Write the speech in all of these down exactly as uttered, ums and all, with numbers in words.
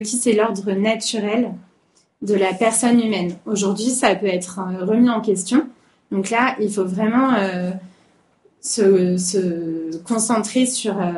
Qui c'est l'ordre naturel de la personne humaine. Aujourd'hui, ça peut être remis en question. Donc là, il faut vraiment euh, se, se concentrer sur euh,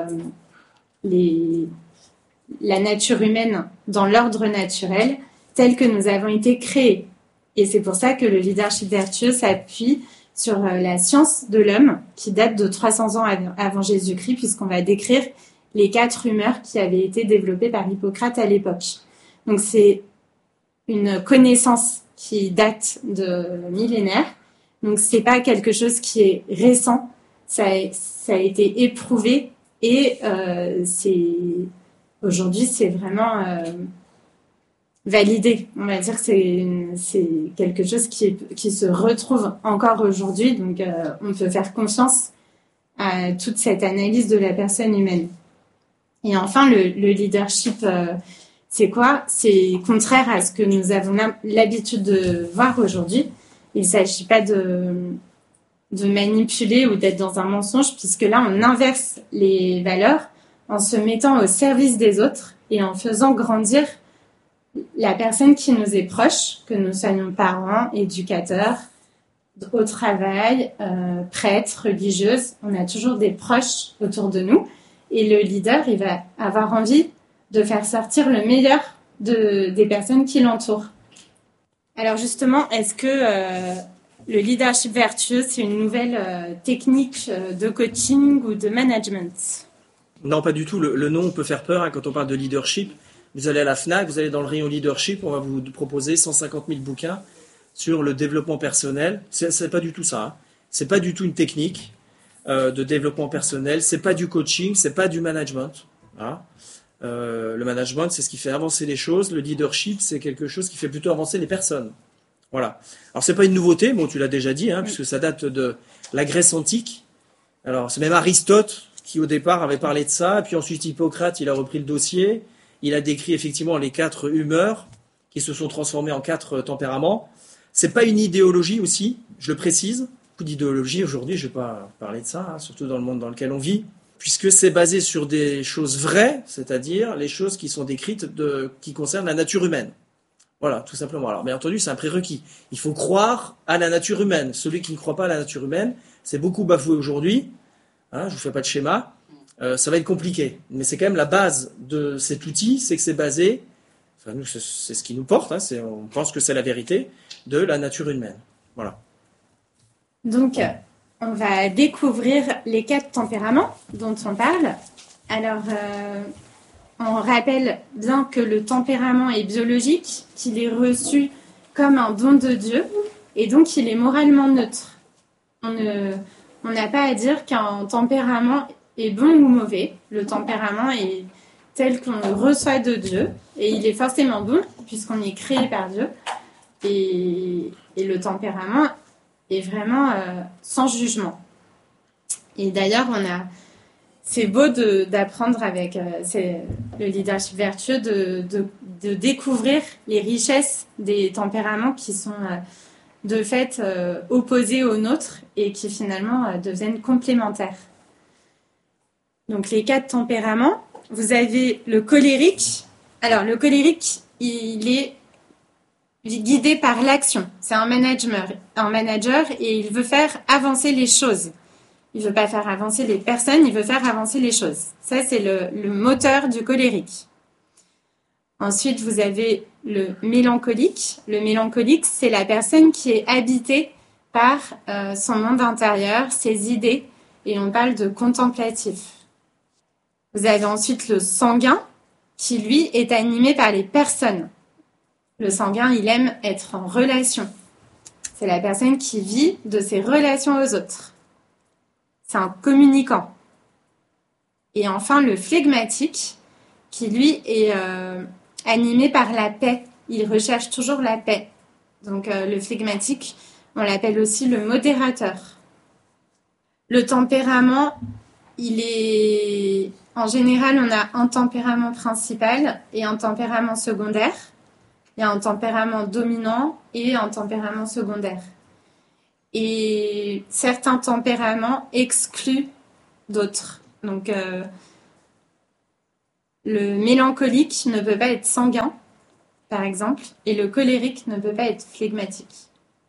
les, la nature humaine dans l'ordre naturel tel que nous avons été créés. Et c'est pour ça que le leadership vertueux s'appuie sur euh, la science de l'homme qui date de trois cents ans av- avant Jésus-Christ, puisqu'on va décrire les quatre humeurs qui avaient été développées par Hippocrate à l'époque. Donc c'est une connaissance qui date de millénaires. Donc c'est pas quelque chose qui est récent. Ça a, ça a été éprouvé et euh, c'est aujourd'hui c'est vraiment euh, validé. On va dire que c'est, c'est quelque chose qui, qui se retrouve encore aujourd'hui. Donc euh, on peut faire confiance à toute cette analyse de la personne humaine. Et enfin, le, le leadership, euh, c'est quoi? C'est contraire à ce que nous avons l'habitude de voir aujourd'hui. Il ne s'agit pas de, de manipuler ou d'être dans un mensonge, puisque là, on inverse les valeurs en se mettant au service des autres et en faisant grandir la personne qui nous est proche, que nous soyons parents, éducateurs, au travail, euh, prêtres, religieuses. On a toujours des proches autour de nous. Et le leader, il va avoir envie de faire sortir le meilleur de, des personnes qui l'entourent. Alors justement, est-ce que euh, le leadership vertueux, c'est une nouvelle euh, technique de coaching ou de management? Non, pas du tout. Le, le nom peut faire peur hein, quand on parle de leadership. Vous allez à la FNAC, vous allez dans le rayon leadership, on va vous proposer cent cinquante mille bouquins sur le développement personnel. C'est, c'est pas du tout ça. Hein. C'est pas du tout une technique. Euh, de développement personnel, c'est pas du coaching, c'est pas du management. Hein. Euh, le management, c'est ce qui fait avancer les choses. Le leadership, c'est quelque chose qui fait plutôt avancer les personnes. Voilà. Alors c'est pas une nouveauté, bon tu l'as déjà dit, hein, oui. Puisque ça date de la Grèce antique. Alors c'est même Aristote qui au départ avait parlé de ça, et puis ensuite Hippocrate, il a repris le dossier. Il a décrit effectivement les quatre humeurs qui se sont transformées en quatre tempéraments. C'est pas une idéologie aussi, je le précise. Beaucoup d'idéologie aujourd'hui, je ne vais pas parler de ça, hein, surtout dans le monde dans lequel on vit, puisque c'est basé sur des choses vraies, c'est-à-dire les choses qui sont décrites de, qui concernent la nature humaine. Voilà, tout simplement. Alors, bien entendu, c'est un prérequis. Il faut croire à la nature humaine. Celui qui ne croit pas à la nature humaine, c'est beaucoup bafoué aujourd'hui. Hein, je ne vous fais pas de schéma. Euh, ça va être compliqué. Mais c'est quand même la base de cet outil, c'est que c'est basé, enfin, nous, c'est, c'est ce qui nous porte, hein, c'est, on pense que c'est la vérité, de la nature humaine. Voilà. Donc, on va découvrir les quatre tempéraments dont on parle. Alors, euh, on rappelle bien que le tempérament est biologique, qu'il est reçu comme un don de Dieu, et donc il est moralement neutre. On ne, on n'a pas à dire qu'un tempérament est bon ou mauvais. Le tempérament est tel qu'on le reçoit de Dieu, et il est forcément bon, puisqu'on est créé par Dieu. Et, et le tempérament est vraiment euh, sans jugement. Et d'ailleurs, on a, c'est beau de, d'apprendre avec euh, c'est, le leadership vertueux de, de, de découvrir les richesses des tempéraments qui sont euh, de fait euh, opposés aux nôtres et qui finalement euh, deviennent complémentaires. Donc les quatre tempéraments, vous avez le colérique. Alors le colérique, il est guidé par l'action. C'est un manager, un manager et il veut faire avancer les choses. Il ne veut pas faire avancer les personnes, il veut faire avancer les choses. Ça, c'est le, le moteur du colérique. Ensuite, vous avez le mélancolique. Le mélancolique, c'est la personne qui est habitée par euh, son monde intérieur, ses idées, et on parle de contemplatif. Vous avez ensuite le sanguin, qui lui est animé par les personnes. Le sanguin, il aime être en relation. C'est la personne qui vit de ses relations aux autres. C'est un communicant. Et enfin, le flegmatique, qui lui est euh, animé par la paix. Il recherche toujours la paix. Donc euh, le flegmatique, on l'appelle aussi le modérateur. Le tempérament, il est... En général, on a un tempérament principal et un tempérament secondaire. Il y a un tempérament dominant et un tempérament secondaire. Et certains tempéraments excluent d'autres. Donc, euh, Le mélancolique ne peut pas être sanguin, par exemple, et le colérique ne peut pas être flegmatique.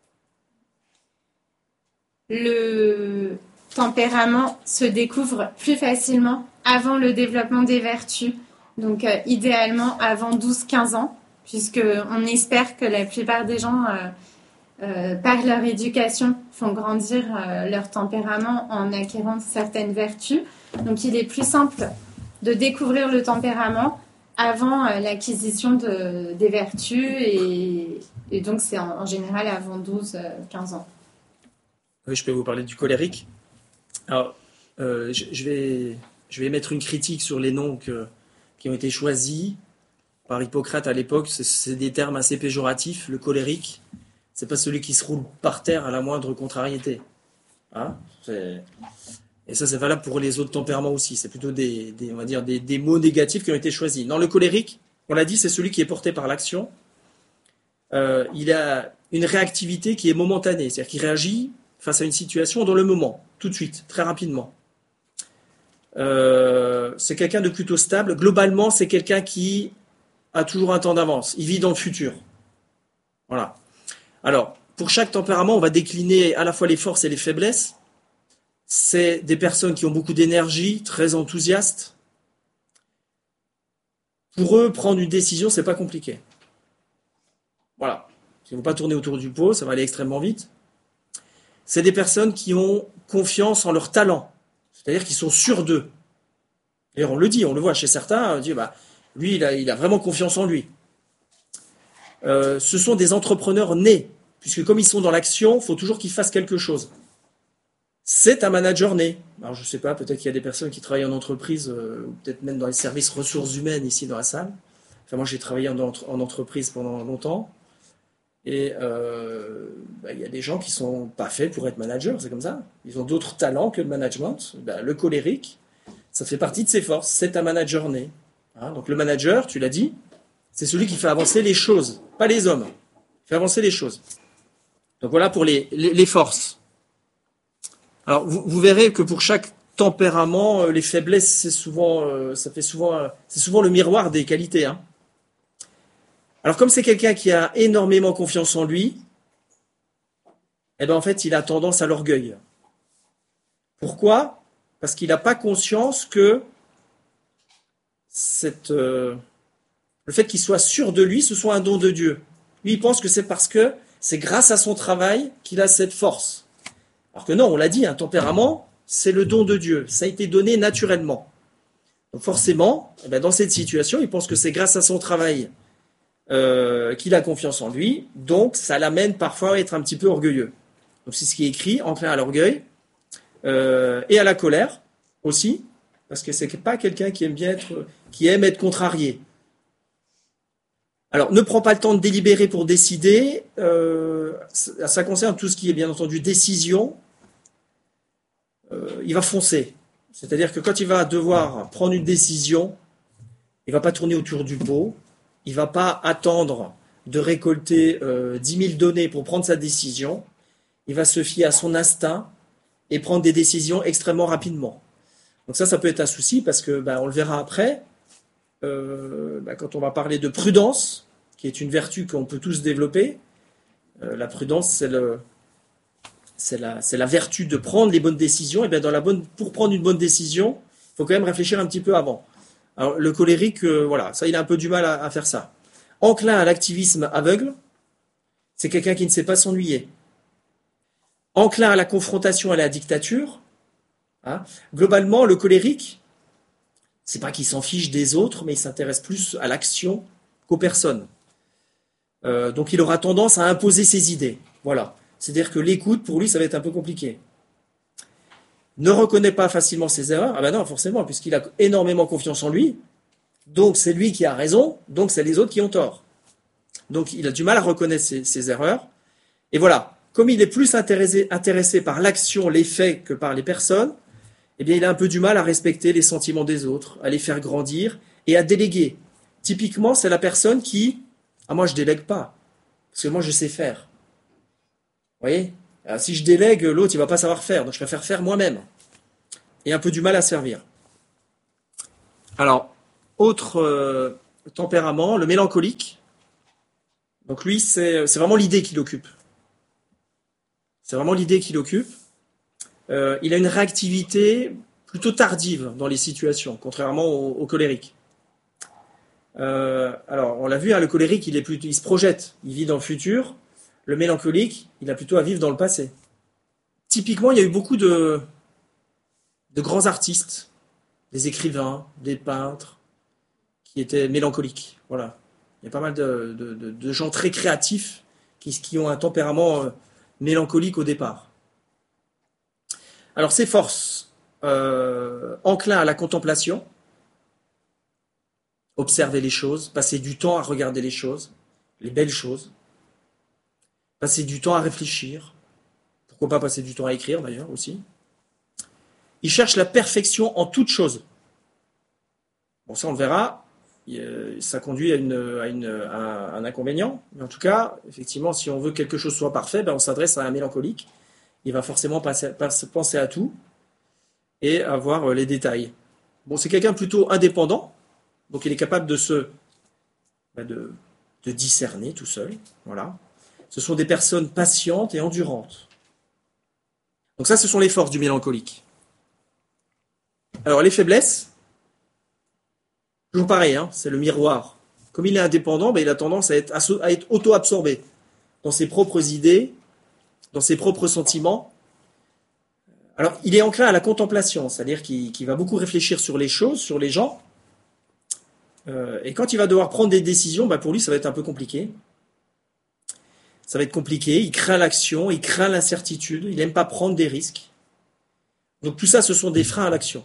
Le tempérament se découvre plus facilement avant le développement des vertus, donc euh, idéalement avant douze quinze ans, puisqu'on espère que la plupart des gens, euh, euh, par leur éducation, font grandir euh, leur tempérament en acquérant certaines vertus. Donc il est plus simple de découvrir le tempérament avant euh, l'acquisition de, des vertus, et, et donc c'est en, en général avant douze quinze ans. Oui, je peux vous parler du colérique. Alors, euh, je, je vais, je vais mettre une critique sur les noms que- qui ont été choisis par Hippocrate à l'époque. C'est c'est des termes assez péjoratifs. Le colérique, c'est pas celui qui se roule par terre à la moindre contrariété. Hein. C'est- Et ça, c'est valable pour les autres tempéraments aussi. C'est plutôt des, des- on va dire des, des mots négatifs qui ont été choisis. Dans le colérique, on l'a dit, c'est celui qui est porté par l'action. Euh, il a une réactivité qui est momentanée, c'est-à-dire qu'il réagit face à une situation dans le moment, tout de suite, très rapidement. Euh, c'est quelqu'un de plutôt stable. Globalement, c'est quelqu'un qui a toujours un temps d'avance. Il vit dans le futur. Voilà. Alors, pour chaque tempérament, on va décliner à la fois les forces et les faiblesses. C'est des personnes qui ont beaucoup d'énergie, très enthousiastes. Pour eux, prendre une décision, c'est pas compliqué. Voilà. Ils ne vont pas tourner autour du pot, ça va aller extrêmement vite. C'est des personnes qui ont confiance en leur talent. C'est-à-dire qu'ils sont sûrs d'eux. D'ailleurs, on le dit, on le voit chez certains, on dit, bah, lui, il a, il a vraiment confiance en lui. Euh, ce sont des entrepreneurs nés, puisque comme ils sont dans l'action, il faut toujours qu'ils fassent quelque chose. C'est un manager né. Alors, je ne sais pas, peut-être qu'il y a des personnes qui travaillent en entreprise, euh, ou peut-être même dans les services ressources humaines ici dans la salle. Enfin, moi, j'ai travaillé en, en entreprise pendant longtemps. Et euh, bah, il y a des gens qui sont pas faits pour être managers, c'est comme ça. Ils ont d'autres talents que le management. Bah, le colérique, ça fait partie de ses forces. C'est un manager né. Hein, donc le manager, tu l'as dit, c'est celui qui fait avancer les choses, pas les hommes. Il fait avancer les choses. Donc voilà pour les, les, les forces. Alors vous, vous verrez que pour chaque tempérament, euh, les faiblesses, c'est souvent, euh, ça fait souvent, euh, c'est souvent le miroir des qualités. Hein. Alors comme c'est quelqu'un qui a énormément confiance en lui, eh ben en fait il a tendance à l'orgueil. Pourquoi? Parce qu'il n'a pas conscience que cette, euh, le fait qu'il soit sûr de lui, ce soit un don de Dieu. Lui, il pense que c'est parce que c'est grâce à son travail qu'il a cette force. Alors que non, on l'a dit, un tempérament, c'est le don de Dieu. Ça a été donné naturellement. Donc forcément, eh ben dans cette situation, il pense que c'est grâce à son travail euh, qu'il a confiance en lui. Donc ça l'amène parfois à être un petit peu orgueilleux. Donc c'est ce qui est écrit, enclin à l'orgueil euh, et à la colère aussi, parce que c'est pas quelqu'un qui aime bien être, qui aime être contrarié. Alors, ne prends pas le temps de délibérer pour décider. Euh, ça, ça concerne tout ce qui est bien entendu décision. Euh, il va foncer. C'est-à-dire que quand il va devoir prendre une décision, il ne va pas tourner autour du pot. Il ne va pas attendre de récolter euh, dix mille données pour prendre sa décision. Il va se fier à son instinct et prendre des décisions extrêmement rapidement. Donc ça, ça peut être un souci parce que, ben, on le verra après, euh, ben, quand on va parler de prudence, qui est une vertu qu'on peut tous développer. Euh, la prudence, c'est, le, c'est, la, c'est la vertu de prendre les bonnes décisions. Et bien dans la bonne, pour prendre une bonne décision, il faut quand même réfléchir un petit peu avant. Alors le colérique, euh, voilà, ça, il a un peu du mal à, à faire ça. Enclin à l'activisme aveugle, c'est quelqu'un qui ne sait pas s'ennuyer. Enclin à la confrontation et à la dictature. Hein. Globalement, le colérique, c'est pas qu'il s'en fiche des autres, mais il s'intéresse plus à l'action qu'aux personnes. Euh, donc il aura tendance à imposer ses idées. Voilà. C'est-à-dire que l'écoute, pour lui, ça va être un peu compliqué. Ne reconnaît pas facilement ses erreurs. Ah ben non, forcément, puisqu'il a énormément confiance en lui. Donc c'est lui qui a raison, donc c'est les autres qui ont tort. Donc il a du mal à reconnaître ses, ses erreurs. Et voilà. Comme il est plus intéressé, intéressé par l'action, les faits, que par les personnes, eh bien il a un peu du mal à respecter les sentiments des autres, à les faire grandir et à déléguer. Typiquement, c'est la personne qui... Ah, moi, je délègue pas. Parce que moi, je sais faire. Vous voyez? Alors, si je délègue, l'autre, il va pas savoir faire. Donc, je préfère faire moi-même. Et un peu du mal à servir. Alors, autre euh, tempérament, le mélancolique. Donc lui, c'est, c'est vraiment l'idée qui l'occupe. C'est vraiment l'idée qui l'occupe. Euh, il a une réactivité plutôt tardive dans les situations, contrairement au, au colérique. Euh, alors, on l'a vu, hein, le colérique, il, est plutôt, il se projette, il vit dans le futur. Le mélancolique, il a plutôt à vivre dans le passé. Typiquement, il y a eu beaucoup de, de grands artistes, des écrivains, des peintres, qui étaient mélancoliques. Voilà. Il y a pas mal de, de, de, de gens très créatifs qui, qui ont un tempérament euh, mélancolique au départ. Alors, ses forces, euh, enclin à la contemplation, observer les choses, passer du temps à regarder les choses, les belles choses, passer du temps à réfléchir, pourquoi pas passer du temps à écrire d'ailleurs aussi. Il cherche la perfection en toute chose. Bon, ça on le verra, ça conduit à, une, à, une, à un inconvénient, mais en tout cas, effectivement, si on veut que quelque chose soit parfait, ben on s'adresse à un mélancolique. Il va forcément passer, penser à tout et avoir les détails. Bon, c'est quelqu'un plutôt indépendant, donc il est capable de se de, de discerner tout seul. Voilà. Ce sont des personnes patientes et endurantes. Donc ça, ce sont les forces du mélancolique. Alors les faiblesses, toujours pareil, hein, c'est le miroir. Comme il est indépendant, ben, il a tendance à être, à être auto-absorbé dans ses propres idées, dans ses propres sentiments. Alors, il est enclin à la contemplation, c'est-à-dire qu'il, qu'il va beaucoup réfléchir sur les choses, sur les gens. Euh, et quand il va devoir prendre des décisions, bah pour lui, ça va être un peu compliqué. Ça va être compliqué. Il craint l'action, il craint l'incertitude, il n'aime pas prendre des risques. Donc tout ça, ce sont des freins à l'action.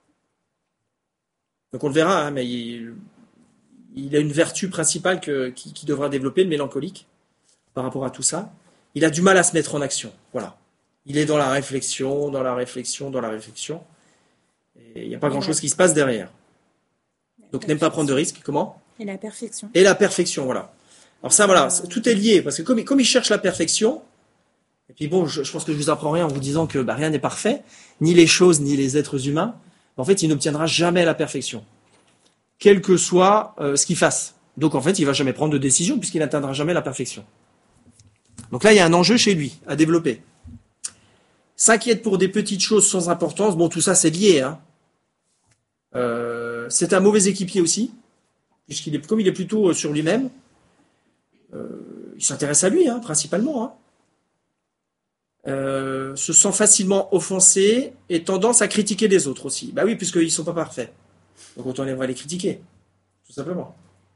Donc on le verra, hein, mais il, il a une vertu principale que, qui, qui devra développer, le mélancolique, par rapport à tout ça. Il a du mal à se mettre en action. Voilà. Il est dans la réflexion, dans la réflexion, dans la réflexion. Et il n'y a pas grand-chose qui se passe derrière. Donc n'aime pas prendre de risques. Comment ? Et la perfection. Et la perfection, voilà. Alors ça, voilà, tout est lié, parce que comme, comme il cherche la perfection, et puis bon, je, je pense que je vous apprends rien en vous disant que bah, rien n'est parfait, ni les choses, ni les êtres humains. En fait, il n'obtiendra jamais la perfection, quel que soit euh, ce qu'il fasse. Donc en fait, il va jamais prendre de décision, puisqu'il n'atteindra jamais la perfection. Donc là, il y a un enjeu chez lui, à développer. S'inquiète pour des petites choses sans importance, bon, tout ça, c'est lié, hein. Euh, c'est un mauvais équipier aussi, puisqu'il est, comme il est plutôt sur lui-même, euh, il s'intéresse à lui, hein, principalement. Hein. Euh, se sent facilement offensé et tendance à critiquer les autres aussi. Bah oui, puisqu'ils ne sont pas parfaits. Donc autant on va les critiquer, tout simplement.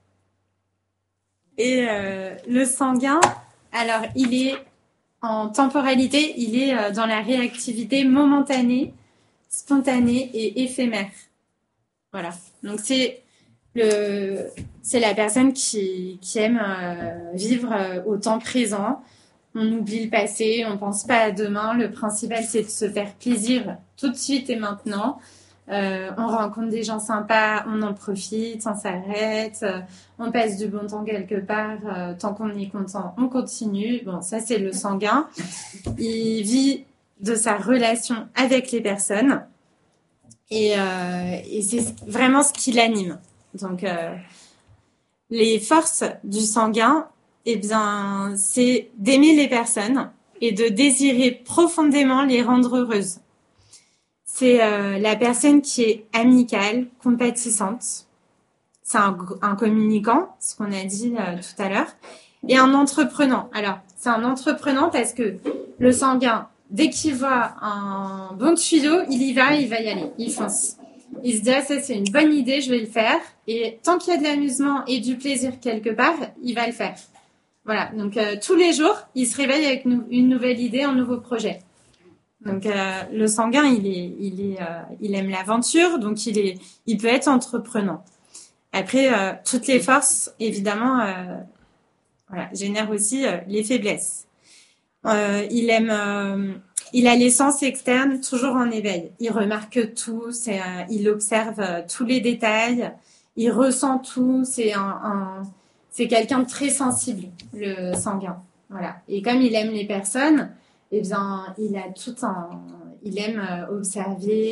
Et euh, le sanguin, alors il est en temporalité, il est euh, dans la réactivité momentanée, spontanée et éphémère. Voilà. Donc c'est le, c'est la personne qui, qui aime euh, vivre euh, au temps présent. On oublie le passé, on pense pas à demain. Le principal, c'est de se faire plaisir tout de suite et maintenant. Euh, on rencontre des gens sympas, on en profite, on s'arrête, euh, on passe du bon temps quelque part. Euh, tant qu'on est content, on continue. Bon, ça, c'est le sanguin. Il vit de sa relation avec les personnes. Et, euh, et c'est vraiment ce qui l'anime. Donc, euh, les forces du sanguin, eh bien, c'est d'aimer les personnes et de désirer profondément les rendre heureuses. C'est euh, la personne qui est amicale, compatissante. C'est un, un communicant, ce qu'on a dit euh, tout à l'heure, et un entreprenant. Alors, c'est un entreprenant parce que le sanguin, dès qu'il voit un bon tuyau, il y va, il va y aller, il fonce. Il se dit, ah, ça c'est une bonne idée, je vais le faire. Et tant qu'il y a de l'amusement et du plaisir quelque part, il va le faire. Voilà, donc euh, tous les jours, il se réveille avec nou- une nouvelle idée, un nouveau projet. Donc euh, le sanguin, il est, il est, euh, il aime l'aventure, donc il est, il peut être entreprenant. Après, euh, toutes les forces, évidemment, euh, voilà, génèrent aussi euh, les faiblesses. Euh, il aime, euh, il a les sens externes toujours en éveil. Il remarque tout, c'est, euh, il observe euh, tous les détails, il ressent tout. C'est un, un c'est quelqu'un de très sensible, le sanguin. Voilà. Et comme il aime les personnes, eh bien, il a tout un, il aime observer,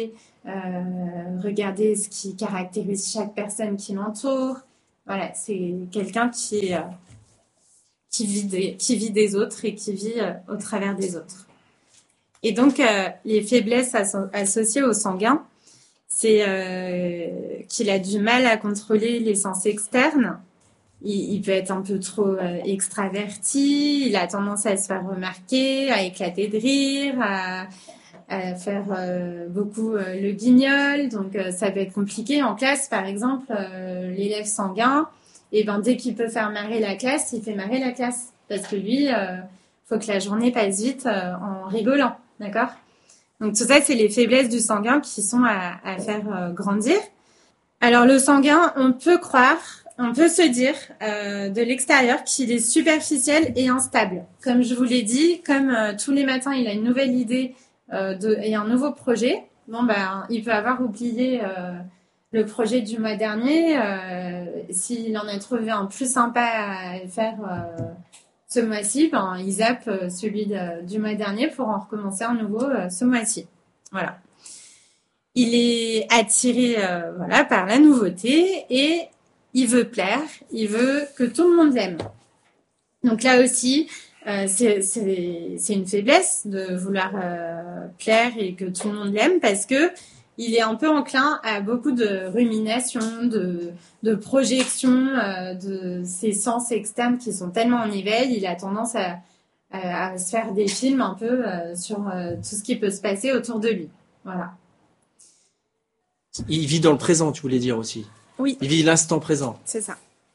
euh, regarder ce qui caractérise chaque personne qui l'entoure. Voilà, c'est quelqu'un qui, euh, qui, vit des, qui vit des autres et qui vit euh, au travers des autres. Et donc, euh, les faiblesses asso- associées au sanguin, c'est euh, qu'il a du mal à contrôler les sens externes. Il, il peut être un peu trop euh, extraverti, il a tendance à se faire remarquer, à éclater de rire, à, à faire euh, beaucoup euh, le guignol. Donc, euh, ça peut être compliqué. En classe, par exemple, euh, l'élève sanguin, et ben, dès qu'il peut faire marrer la classe, il fait marrer la classe. Parce que lui, euh, faut que la journée passe vite euh, en rigolant. D'accord ? Donc, tout ça, c'est les faiblesses du sanguin qui sont à, à faire euh, grandir. Alors, le sanguin, on peut croire, on peut se dire euh, de l'extérieur qu'il est superficiel et instable. Comme je vous l'ai dit, comme euh, tous les matins, il a une nouvelle idée euh, de, et un nouveau projet, bon, ben, il peut avoir oublié euh, le projet du mois dernier. Euh, s'il en a trouvé un plus sympa à faire euh, ce mois-ci, ben, il zappe euh, celui de, du mois dernier pour en recommencer un nouveau euh, ce mois-ci. Voilà. Il est attiré euh, voilà, par la nouveauté et il veut plaire, il veut que tout le monde l'aime. Donc là aussi, euh, c'est, c'est, c'est une faiblesse de vouloir euh, plaire et que tout le monde l'aime parce que il est un peu enclin à beaucoup de ruminations, de, de projections, euh, de ses sens externes qui sont tellement en éveil. Il a tendance à, à, à se faire des films un peu euh, sur euh, tout ce qui peut se passer autour de lui. Voilà. Il vit dans le présent, tu voulais dire aussi. Oui. Il vit l'instant présent. C'est ça. Hein ?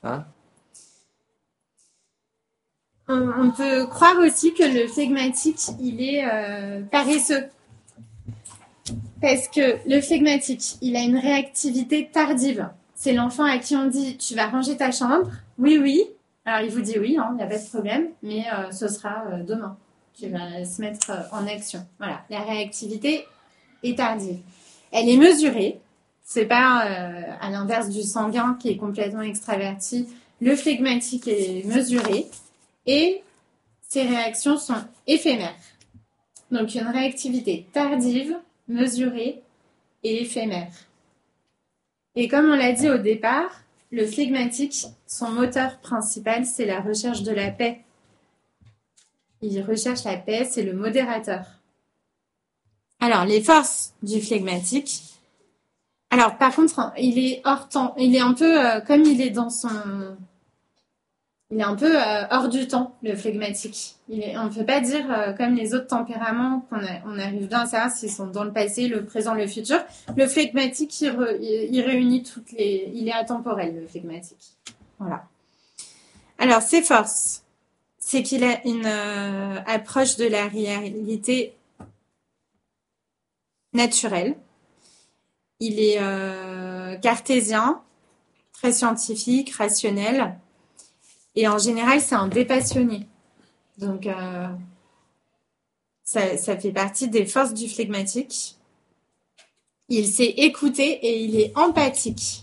On, on peut croire aussi que le flegmatique, il est euh, paresseux. Parce que le flegmatique, il a une réactivité tardive. C'est l'enfant à qui on dit « tu vas ranger ta chambre ». Oui, oui. Alors, il vous dit oui, il hein, n'y a pas de problème, mais euh, ce sera euh, demain. Tu vas se mettre euh, en action. Voilà, la réactivité est tardive. Elle est mesurée. C'est pas euh, à l'inverse du sanguin qui est complètement extraverti. Le flegmatique est mesuré et ses réactions sont éphémères. Donc, une réactivité tardive, mesurée et éphémère. Et comme on l'a dit au départ, le flegmatique, son moteur principal, c'est la recherche de la paix. Il recherche la paix, c'est le modérateur. Alors, les forces du flegmatique. Alors, par contre, il est hors temps. Il est un peu, euh, comme il est dans son... Il est un peu euh, hors du temps, le flegmatique. Il est, on ne peut pas dire, euh, comme les autres tempéraments, qu'on a, on arrive bien à savoir s'ils sont dans le passé, le présent, le futur. Le flegmatique, il, re, il, il réunit toutes les... Il est atemporel, le flegmatique. Voilà. Alors, ses forces, c'est qu'il a une euh, approche de la réalité naturelle. Il est euh, cartésien, très scientifique, rationnel. Et en général, c'est un dépassionné. Donc, euh, ça, ça fait partie des forces du flegmatique. Il sait écouter et il est empathique.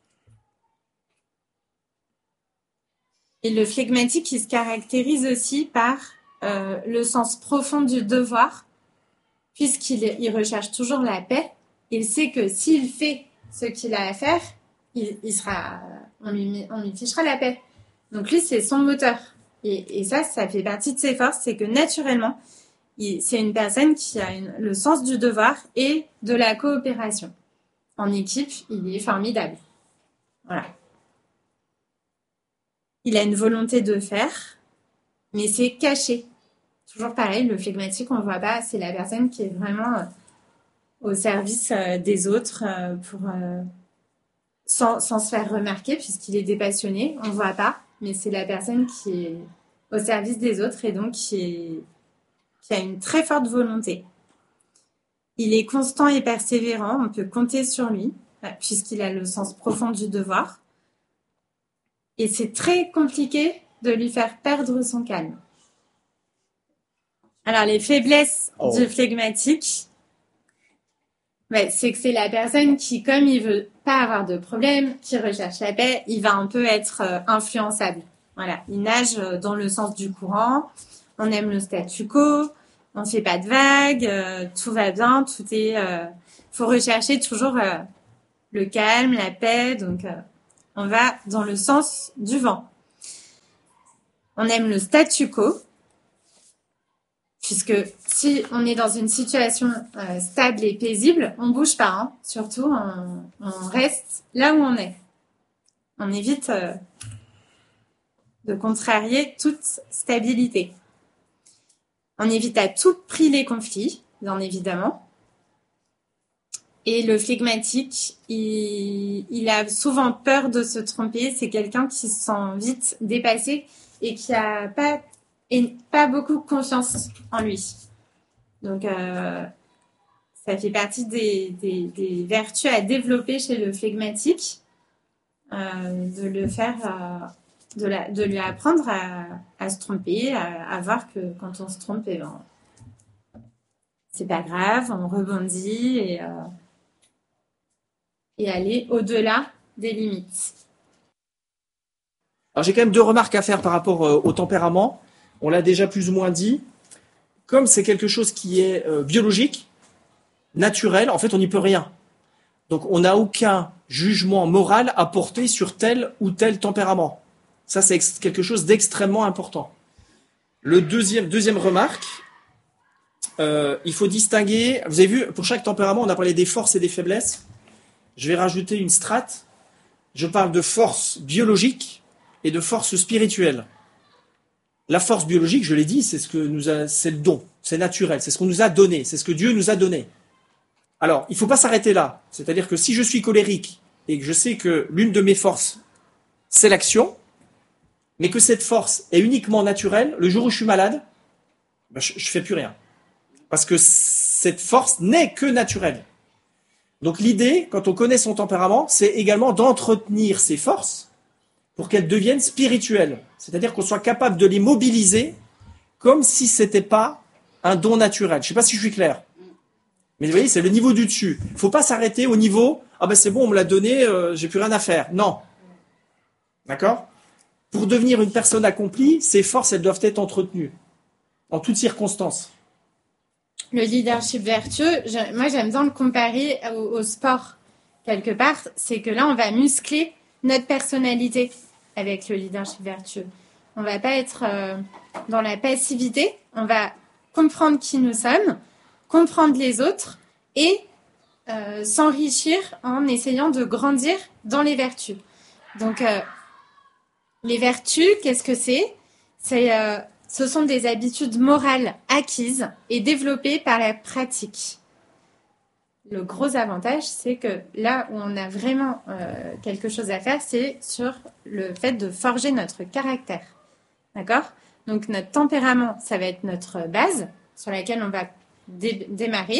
Et le flegmatique, il se caractérise aussi par euh, le sens profond du devoir, puisqu'il il recherche toujours la paix. Il sait que s'il fait ce qu'il a à faire, il, il sera, on lui, on lui fichera la paix. Donc lui, c'est son moteur. Et, et ça, ça fait partie de ses forces, c'est que naturellement, il, c'est une personne qui a une, le sens du devoir et de la coopération. En équipe, il est formidable. Voilà. Il a une volonté de faire, mais c'est caché. Toujours pareil, le flegmatique, on ne voit pas, c'est la personne qui est vraiment au service des autres pour, sans, sans se faire remarquer, puisqu'il est dépassionné, on ne voit pas, mais c'est la personne qui est au service des autres et donc qui, est, qui a une très forte volonté. Il est constant et persévérant, on peut compter sur lui, puisqu'il a le sens profond du devoir. Et c'est très compliqué de lui faire perdre son calme. Alors, les faiblesses oh. du flegmatique, ouais, c'est que c'est la personne qui, comme il veut pas avoir de problème, qui recherche la paix, il va un peu être euh, influençable. Voilà, il nage dans le sens du courant, on aime le statu quo, on ne fait pas de vagues, euh, tout va bien, tout est... Euh, faut rechercher toujours euh, le calme, la paix, donc euh, on va dans le sens du vent. On aime le statu quo, puisque si on est dans une situation euh, stable et paisible, on bouge pas, hein. Surtout on, on reste là où on est. On évite euh, de contrarier toute stabilité. On évite à tout prix les conflits, bien évidemment. Et le flegmatique, il, il a souvent peur de se tromper. C'est quelqu'un qui se sent vite dépassé et qui a pas, et pas beaucoup confiance en lui. Donc, euh, ça fait partie des, des, des vertus à développer chez le flegmatique, euh, de le faire, euh, de, la, de lui apprendre à, à se tromper, à, à voir que quand on se trompe, eh ben, c'est pas grave, on rebondit et, euh, et aller au-delà des limites. Alors j'ai quand même deux remarques à faire par rapport euh, au tempérament. On l'a déjà plus ou moins dit. Comme c'est quelque chose qui est euh, biologique, naturel, en fait on n'y peut rien. Donc on n'a aucun jugement moral à porter sur tel ou tel tempérament. Ça c'est ex- quelque chose d'extrêmement important. Le deuxième, deuxième remarque, euh, il faut distinguer, vous avez vu, pour chaque tempérament on a parlé des forces et des faiblesses. Je vais rajouter une strate. Je parle de force biologique et de force spirituelle. La force biologique, je l'ai dit, c'est ce que nous a, c'est le don, c'est naturel, c'est ce qu'on nous a donné, c'est ce que Dieu nous a donné. Alors, il ne faut pas s'arrêter là. C'est-à-dire que si je suis colérique et que je sais que l'une de mes forces, c'est l'action, mais que cette force est uniquement naturelle, le jour où je suis malade, ben je ne fais plus rien. Parce que cette force n'est que naturelle. Donc l'idée, quand on connaît son tempérament, c'est également d'entretenir ses forces pour qu'elles deviennent spirituelles. C'est-à-dire qu'on soit capable de les mobiliser comme si ce n'était pas un don naturel. Je ne sais pas si je suis clair. Mais vous voyez, c'est le niveau du dessus. Il ne faut pas s'arrêter au niveau « Ah ben c'est bon, on me l'a donné, euh, j'ai plus rien à faire ». Non. D'accord ? Pour devenir une personne accomplie, ces forces, elles doivent être entretenues. En toutes circonstances. Le leadership vertueux, je, moi j'aime bien le comparer au, au sport, quelque part. C'est que là, on va muscler notre personnalité avec le leadership vertueux. On ne va pas être euh, dans la passivité, on va comprendre qui nous sommes, comprendre les autres et euh, s'enrichir en essayant de grandir dans les vertus. Donc, euh, les vertus, qu'est-ce que c'est ? C'est... Euh, Ce sont des habitudes morales acquises et développées par la pratique. Le gros avantage, c'est que là où on a vraiment euh, quelque chose à faire, c'est sur le fait de forger notre caractère. D'accord ? Donc notre tempérament, ça va être notre base sur laquelle on va dé- démarrer.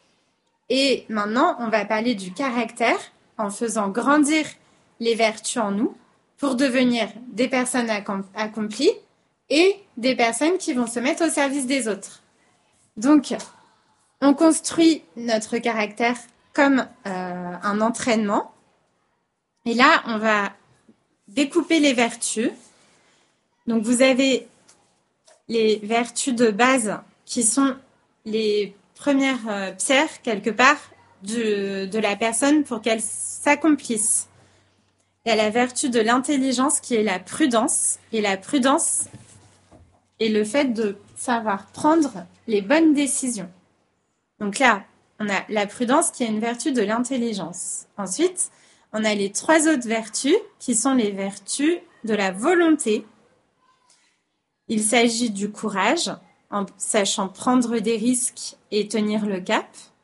Et maintenant, on va parler du caractère en faisant grandir les vertus en nous pour devenir des personnes accomplies et des personnes qui vont se mettre au service des autres. Donc, on construit notre caractère comme euh, un entraînement. Et là, on va découper les vertus. Donc, vous avez les vertus de base qui sont les premières euh, pierres, quelque part, de, de la personne pour qu'elle s'accomplisse. Il y a la vertu de l'intelligence qui est la prudence. Et la prudence, et le fait de savoir prendre les bonnes décisions. Donc là, on a la prudence qui est une vertu de l'intelligence. Ensuite, on a les trois autres vertus qui sont les vertus de la volonté. Il s'agit du courage, en sachant prendre des risques et tenir le cap.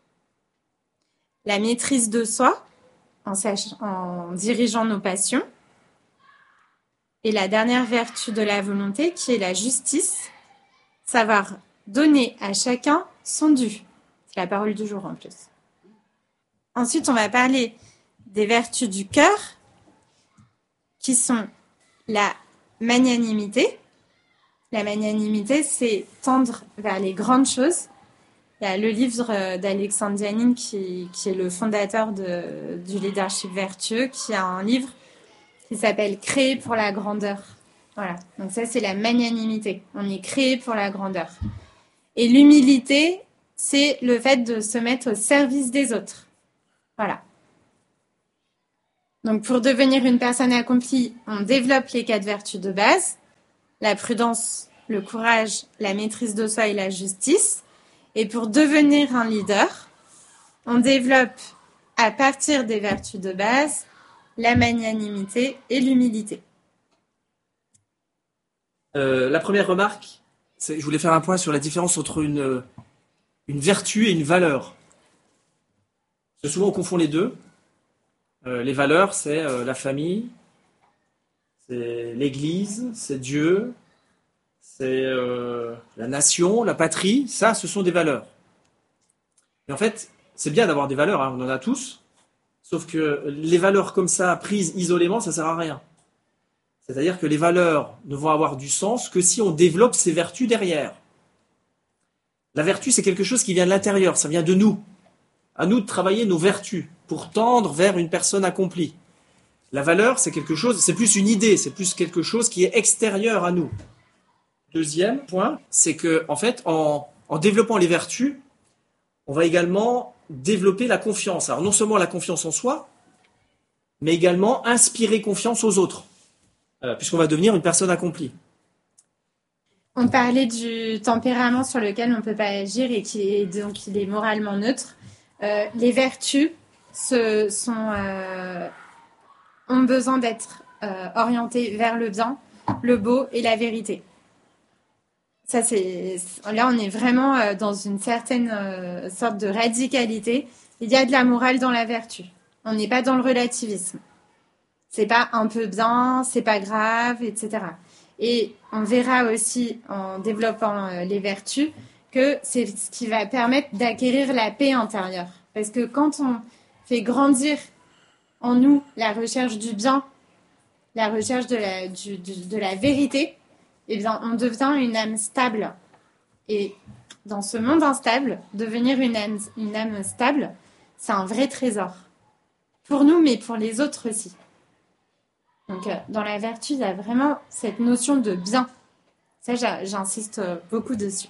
La maîtrise de soi, en, sachant, en dirigeant nos passions. Et la dernière vertu de la volonté, qui est la justice, savoir donner à chacun son dû. C'est la parole du jour en plus. Ensuite, on va parler des vertus du cœur, qui sont la magnanimité. La magnanimité, c'est tendre vers les grandes choses. Il y a le livre d'Alexandre Dianine, qui, qui est le fondateur de, du leadership vertueux, qui a un livre qui s'appelle « Créer pour la grandeur ». Voilà, donc ça c'est la magnanimité. On est créé pour la grandeur. Et l'humilité, c'est le fait de se mettre au service des autres. Voilà. Donc, pour devenir une personne accomplie, on développe les quatre vertus de base, la prudence, le courage, la maîtrise de soi et la justice. Et pour devenir un leader, on développe, à partir des vertus de base, la magnanimité et l'humilité. Euh, la première remarque, c'est, je voulais faire un point sur la différence entre une, une vertu et une valeur. Parce que souvent on confond les deux. Euh, les valeurs, c'est euh, la famille, c'est l'Église, c'est Dieu, c'est euh, la nation, la patrie. Ça, ce sont des valeurs. Et en fait, c'est bien d'avoir des valeurs, hein, on en a tous. Sauf que les valeurs comme ça, prises isolément, ça sert à rien. C'est-à-dire que les valeurs ne vont avoir du sens que si on développe ces vertus derrière. La vertu, c'est quelque chose qui vient de l'intérieur, ça vient de nous. À nous de travailler nos vertus pour tendre vers une personne accomplie. La valeur, c'est quelque chose, c'est plus une idée, c'est plus quelque chose qui est extérieur à nous. Deuxième point, c'est que, en fait, en, en développant les vertus, on va également développer la confiance. Alors, non seulement la confiance en soi, mais également inspirer confiance aux autres, euh, puisqu'on va devenir une personne accomplie. On parlait du tempérament sur lequel on ne peut pas agir et qui est donc il est moralement neutre. Euh, les vertus se, sont, euh, ont besoin d'être euh, orientées vers le bien, le beau et la vérité. Ça, c'est, là, on est vraiment euh, dans une certaine euh, sorte de radicalité. Il y a de la morale dans la vertu. On n'est pas dans le relativisme. C'est pas un peu bien, c'est pas grave, et cetera. Et on verra aussi en développant euh, les vertus que c'est ce qui va permettre d'acquérir la paix intérieure. Parce que quand on fait grandir en nous la recherche du bien, la recherche de la, du, du, de la vérité, eh bien, on devient une âme stable. Et dans ce monde instable, devenir une âme, une âme stable, c'est un vrai trésor. Pour nous, mais pour les autres aussi. Donc, euh, dans la vertu, il y a vraiment cette notion de bien. Ça, j'insiste beaucoup dessus.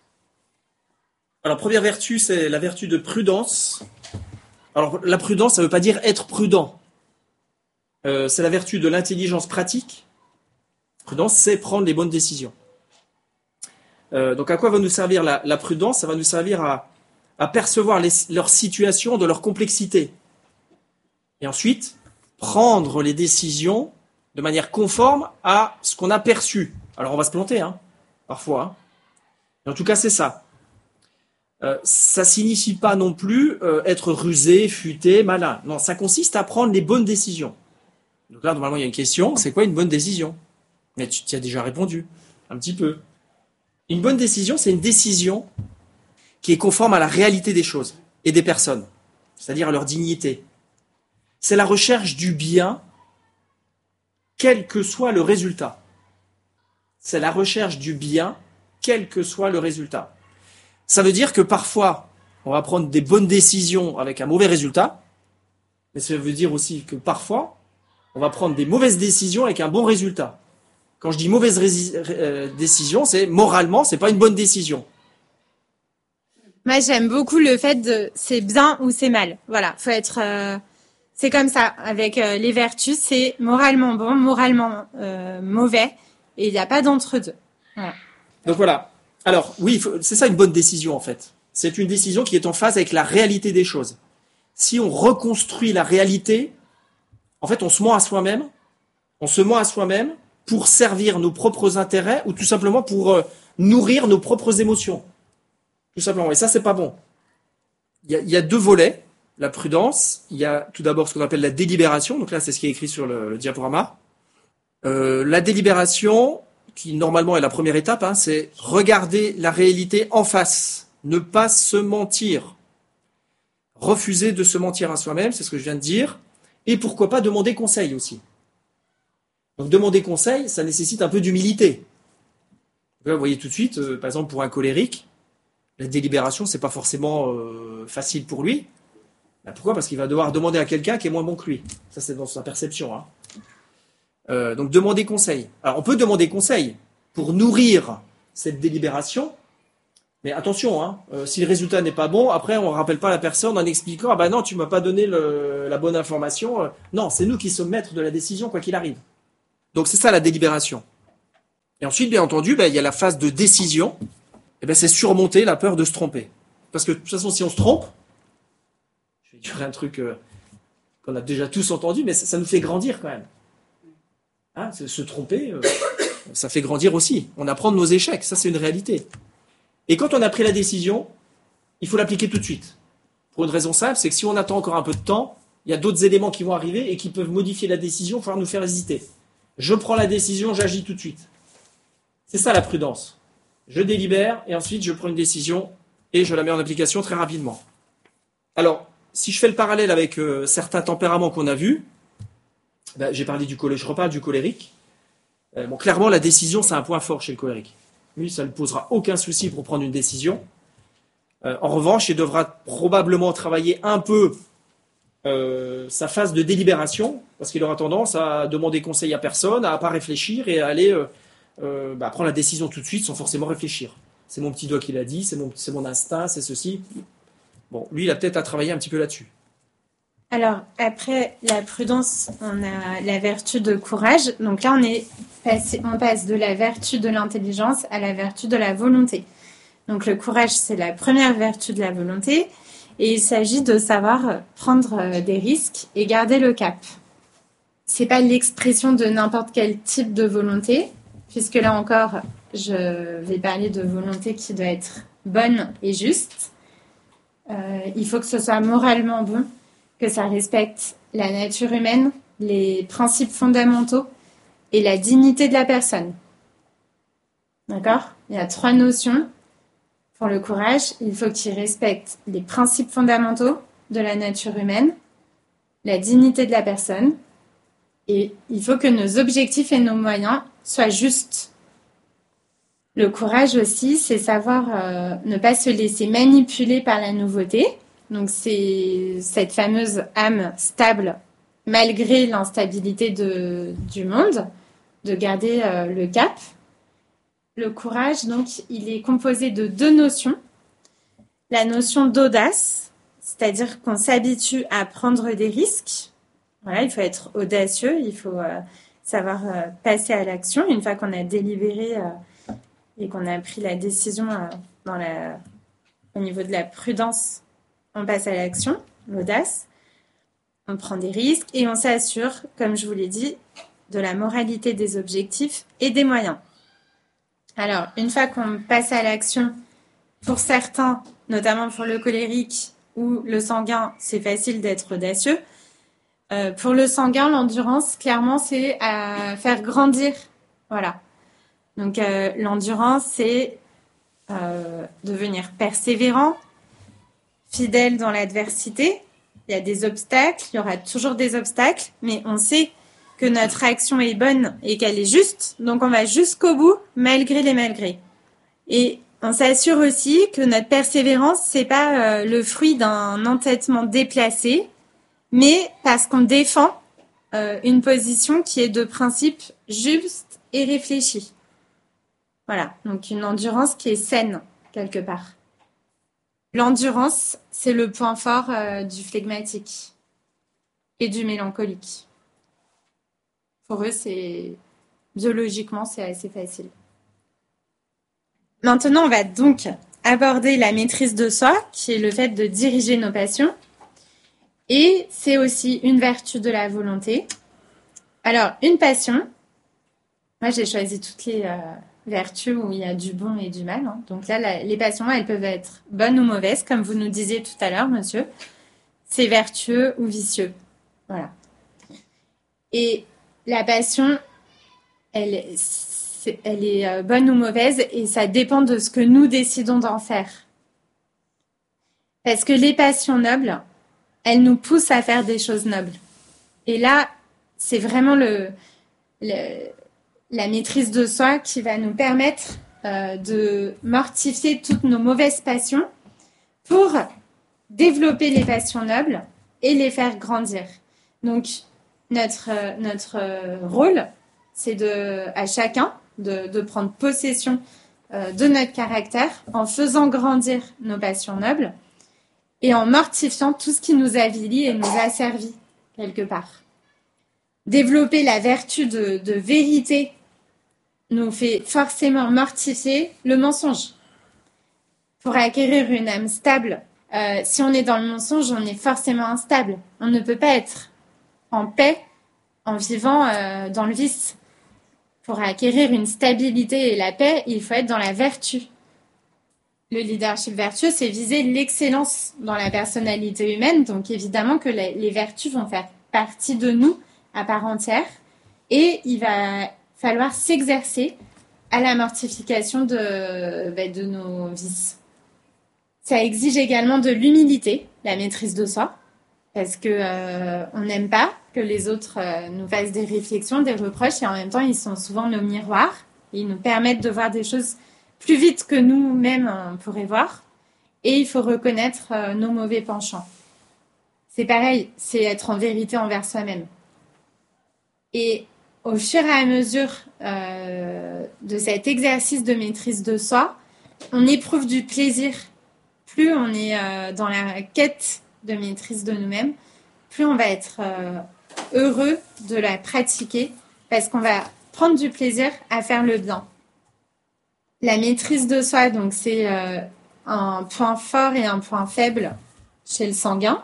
Alors, première vertu, c'est la vertu de prudence. Alors, la prudence, ça ne veut pas dire être prudent. Euh, c'est la vertu de l'intelligence pratique. Prudence, c'est prendre les bonnes décisions. Euh, donc, à quoi va nous servir la, la prudence? Ça va nous servir à, à percevoir les, leur situation de leur complexité. Et ensuite, prendre les décisions de manière conforme à ce qu'on a perçu. Alors, on va se planter, hein, parfois. Hein. Mais en tout cas, c'est ça. Euh, ça signifie pas non plus euh, être rusé, futé, malin. Non, ça consiste à prendre les bonnes décisions. Donc là, normalement, il y a une question. C'est quoi une bonne décision? Mais tu t'y as déjà répondu, un petit peu. Une bonne décision, c'est une décision qui est conforme à la réalité des choses et des personnes, c'est-à-dire à leur dignité. C'est la recherche du bien, quel que soit le résultat. C'est la recherche du bien, quel que soit le résultat. Ça veut dire que parfois, on va prendre des bonnes décisions avec un mauvais résultat, mais ça veut dire aussi que parfois, on va prendre des mauvaises décisions avec un bon résultat. Quand je dis mauvaise rési- euh, décision, c'est moralement, c'est pas une bonne décision. Moi, j'aime beaucoup le fait de c'est bien ou c'est mal. Voilà, faut être. Euh, c'est comme ça avec euh, les vertus, c'est moralement bon, moralement euh, mauvais, et il n'y a pas d'entre-deux. Voilà. Donc voilà. Alors oui, faut, c'est ça une bonne décision en fait. C'est une décision qui est en phase avec la réalité des choses. Si on reconstruit la réalité, en fait, on se ment à soi-même. On se ment à soi-même pour servir nos propres intérêts ou tout simplement pour euh, nourrir nos propres émotions. Tout simplement. Et ça, c'est pas bon. Il y a, il y a deux volets. La prudence. Il y a tout d'abord ce qu'on appelle la délibération. Donc là, c'est ce qui est écrit sur le, le diaporama. Euh, la délibération, qui normalement est la première étape, hein, c'est regarder la réalité en face. Ne pas se mentir. Refuser de se mentir à soi-même, c'est ce que je viens de dire. Et pourquoi pas demander conseil aussi. Donc demander conseil, ça nécessite un peu d'humilité. Là, vous voyez tout de suite, euh, par exemple pour un colérique, la délibération, c'est pas forcément euh, facile pour lui. Ben pourquoi? Parce qu'il va devoir demander à quelqu'un qui est moins bon que lui. Ça, c'est dans sa perception. Hein. Euh, donc demander conseil. Alors on peut demander conseil pour nourrir cette délibération, Mais attention, hein, euh, si le résultat n'est pas bon, après on ne rappelle pas la personne en expliquant ah bah non, tu m'as pas donné le, la bonne information. Non, c'est nous qui sommes maîtres de la décision quoi qu'il arrive. Donc c'est ça la délibération. Et ensuite, bien entendu, bah, il y a la phase de décision. Et ben c'est surmonter la peur de se tromper. Parce que de toute façon, si on se trompe, je vais dire un truc euh, qu'on a déjà tous entendu, mais ça, ça nous fait grandir quand même. Hein, se tromper, euh, ça fait grandir aussi. On apprend de nos échecs, ça c'est une réalité. Et quand on a pris la décision, il faut l'appliquer tout de suite. Pour une raison simple, c'est que si on attend encore un peu de temps, il y a d'autres éléments qui vont arriver et qui peuvent modifier la décision, voire nous faire hésiter. Je prends la décision, j'agis tout de suite. C'est ça la prudence. Je délibère et ensuite je prends une décision et je la mets en application très rapidement. Alors, si je fais le parallèle avec euh, certains tempéraments qu'on a vus, ben, j'ai parlé du colérique, je reparle du colérique. Euh, bon, clairement, la décision, c'est un point fort chez le colérique. Lui, ça ne posera aucun souci pour prendre une décision. Euh, en revanche, il devra probablement travailler un peu euh, sa phase de délibération, parce qu'il aura tendance à demander conseil à personne, à ne pas réfléchir et à aller euh, euh, bah, prendre la décision tout de suite sans forcément réfléchir. C'est mon petit doigt qui l'a dit, c'est mon, c'est mon instinct, c'est ceci. Bon, lui, il a peut-être à travailler un petit peu là-dessus. Alors, après la prudence, on a la vertu de courage. Donc là, on, est passé, on passe de la vertu de l'intelligence à la vertu de la volonté. Donc le courage, c'est la première vertu de la volonté. Et il s'agit de savoir prendre des risques et garder le cap. C'est pas l'expression de n'importe quel type de volonté, puisque là encore, je vais parler de volonté qui doit être bonne et juste. Euh, il faut que ce soit moralement bon, que ça respecte la nature humaine, les principes fondamentaux et la dignité de la personne. D'accord ? Il y a trois notions pour le courage. Il faut qu'il respecte les principes fondamentaux de la nature humaine, la dignité de la personne, et il faut que nos objectifs et nos moyens soient justes. Le courage aussi, c'est savoir euh, ne pas se laisser manipuler par la nouveauté. Donc c'est cette fameuse âme stable malgré l'instabilité de, du monde, de garder euh, le cap. Le courage, donc, il est composé de deux notions. La notion d'audace, c'est-à-dire qu'on s'habitue à prendre des risques. Voilà, il faut être audacieux, il faut euh, savoir euh, passer à l'action. Une fois qu'on a délibéré euh, et qu'on a pris la décision euh, dans la, au niveau de la prudence, on passe à l'action, l'audace. On prend des risques et on s'assure, comme je vous l'ai dit, de la moralité des objectifs et des moyens. Alors, une fois qu'on passe à l'action, pour certains, notamment pour le colérique ou le sanguin, c'est facile d'être audacieux. Euh, pour le sanguin, l'endurance, clairement, c'est à faire grandir. Voilà. Donc, euh, l'endurance, c'est euh, devenir persévérant, fidèle dans l'adversité. Il y a des obstacles, il y aura toujours des obstacles, mais on sait que notre action est bonne et qu'elle est juste, donc on va jusqu'au bout, malgré les malgrés. Et on s'assure aussi que notre persévérance, c'est pas euh, le fruit d'un entêtement déplacé, mais parce qu'on défend euh, une position qui est de principe juste et réfléchi. Voilà, donc une endurance qui est saine, quelque part. L'endurance, c'est le point fort euh, du flegmatique et du mélancolique. Pour eux, c'est biologiquement, c'est assez facile. Maintenant, on va donc aborder la maîtrise de soi, qui est le fait de diriger nos passions. Et c'est aussi une vertu de la volonté. Alors, une passion, moi j'ai choisi toutes les euh, vertus où il y a du bon et du mal. Hein. Donc là, la, les passions, elles peuvent être bonnes ou mauvaises, comme vous nous disiez tout à l'heure, monsieur. C'est vertueux ou vicieux. Voilà. Et la passion, elle, c'est, elle est euh, bonne ou mauvaise et ça dépend de ce que nous décidons d'en faire. Parce que les passions nobles, elles nous poussent à faire des choses nobles. Et là, c'est vraiment le, le, la maîtrise de soi qui va nous permettre euh, de mortifier toutes nos mauvaises passions pour développer les passions nobles et les faire grandir. Donc, notre, euh, notre euh, rôle, c'est de, à chacun de, de prendre possession euh, de notre caractère, en faisant grandir nos passions nobles et en mortifiant tout ce qui nous avilit et nous asservit quelque part. Développer la vertu de, de vérité nous fait forcément mortifier le mensonge. Pour acquérir une âme stable, euh, si on est dans le mensonge, on est forcément instable. On ne peut pas être en paix en vivant euh, dans le vice. Pour acquérir une stabilité et la paix, il faut être dans la vertu. Le leadership vertueux, c'est viser l'excellence dans la personnalité humaine. Donc évidemment que les, les vertus vont faire partie de nous à part entière. Et il va falloir s'exercer à la mortification de, ben, de nos vices. Ça exige également de l'humilité, la maîtrise de soi, parce que euh, on n'aime pas que les autres euh, nous fassent des réflexions, des reproches, et en même temps, ils sont souvent nos miroirs. Et ils nous permettent de voir des choses plus vite que nous-mêmes on pourrait voir. Et il faut reconnaître euh, nos mauvais penchants. C'est pareil, c'est être en vérité envers soi-même. Et au fur et à mesure euh, de cet exercice de maîtrise de soi, on éprouve du plaisir. Plus on est euh, dans la quête de maîtrise de nous-mêmes, plus on va être euh, heureux de la pratiquer parce qu'on va prendre du plaisir à faire le bien. La maîtrise de soi, donc, c'est euh, un point fort et un point faible chez le sanguin.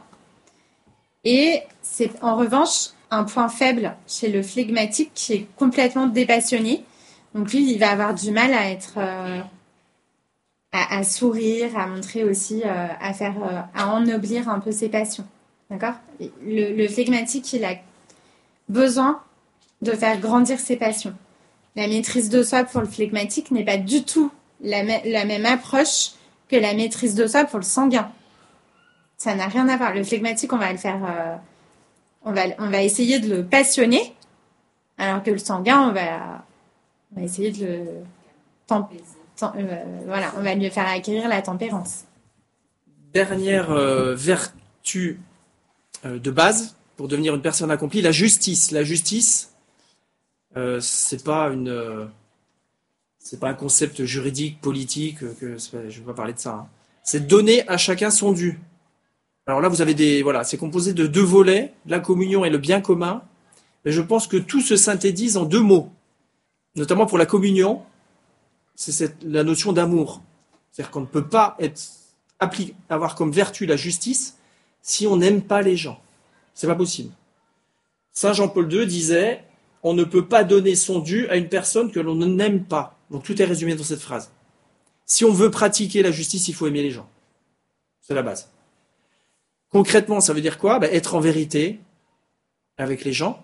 Et c'est en revanche un point faible chez le flegmatique qui est complètement dépassionné. Donc lui, il va avoir du mal à être... Euh, À, à sourire, à montrer aussi, euh, à faire, euh, à ennoblir un peu ses passions. D'accord ? Le, le flegmatique, il a besoin de faire grandir ses passions. La maîtrise de soi pour le flegmatique n'est pas du tout la, la même approche que la maîtrise de soi pour le sanguin. Ça n'a rien à voir. Le flegmatique, on va le faire, euh, on va, on va essayer de le passionner, alors que le sanguin, on va, on va essayer de le tempérer. Euh, voilà, on va lui faire acquérir la tempérance. Dernière euh, vertu euh, de base pour devenir une personne accomplie, la justice. La justice, euh, c'est pas une, euh, c'est pas un concept juridique, politique. Euh, que pas, je ne vais pas parler de ça. Hein. C'est donner à chacun son dû. Alors là, vous avez des, voilà, c'est composé de deux volets, la communion et le bien commun. Mais je pense que tout se synthétise en deux mots, notamment pour la communion. C'est cette, la notion d'amour. C'est-à-dire qu'on ne peut pas être, appli- avoir comme vertu la justice si on n'aime pas les gens. C'est pas possible. Saint Jean-Paul deux disait « On ne peut pas donner son dû à une personne que l'on n'aime pas ». Donc tout est résumé dans cette phrase. Si on veut pratiquer la justice, il faut aimer les gens. C'est la base. Concrètement, ça veut dire quoi ? Ben, être en vérité avec les gens,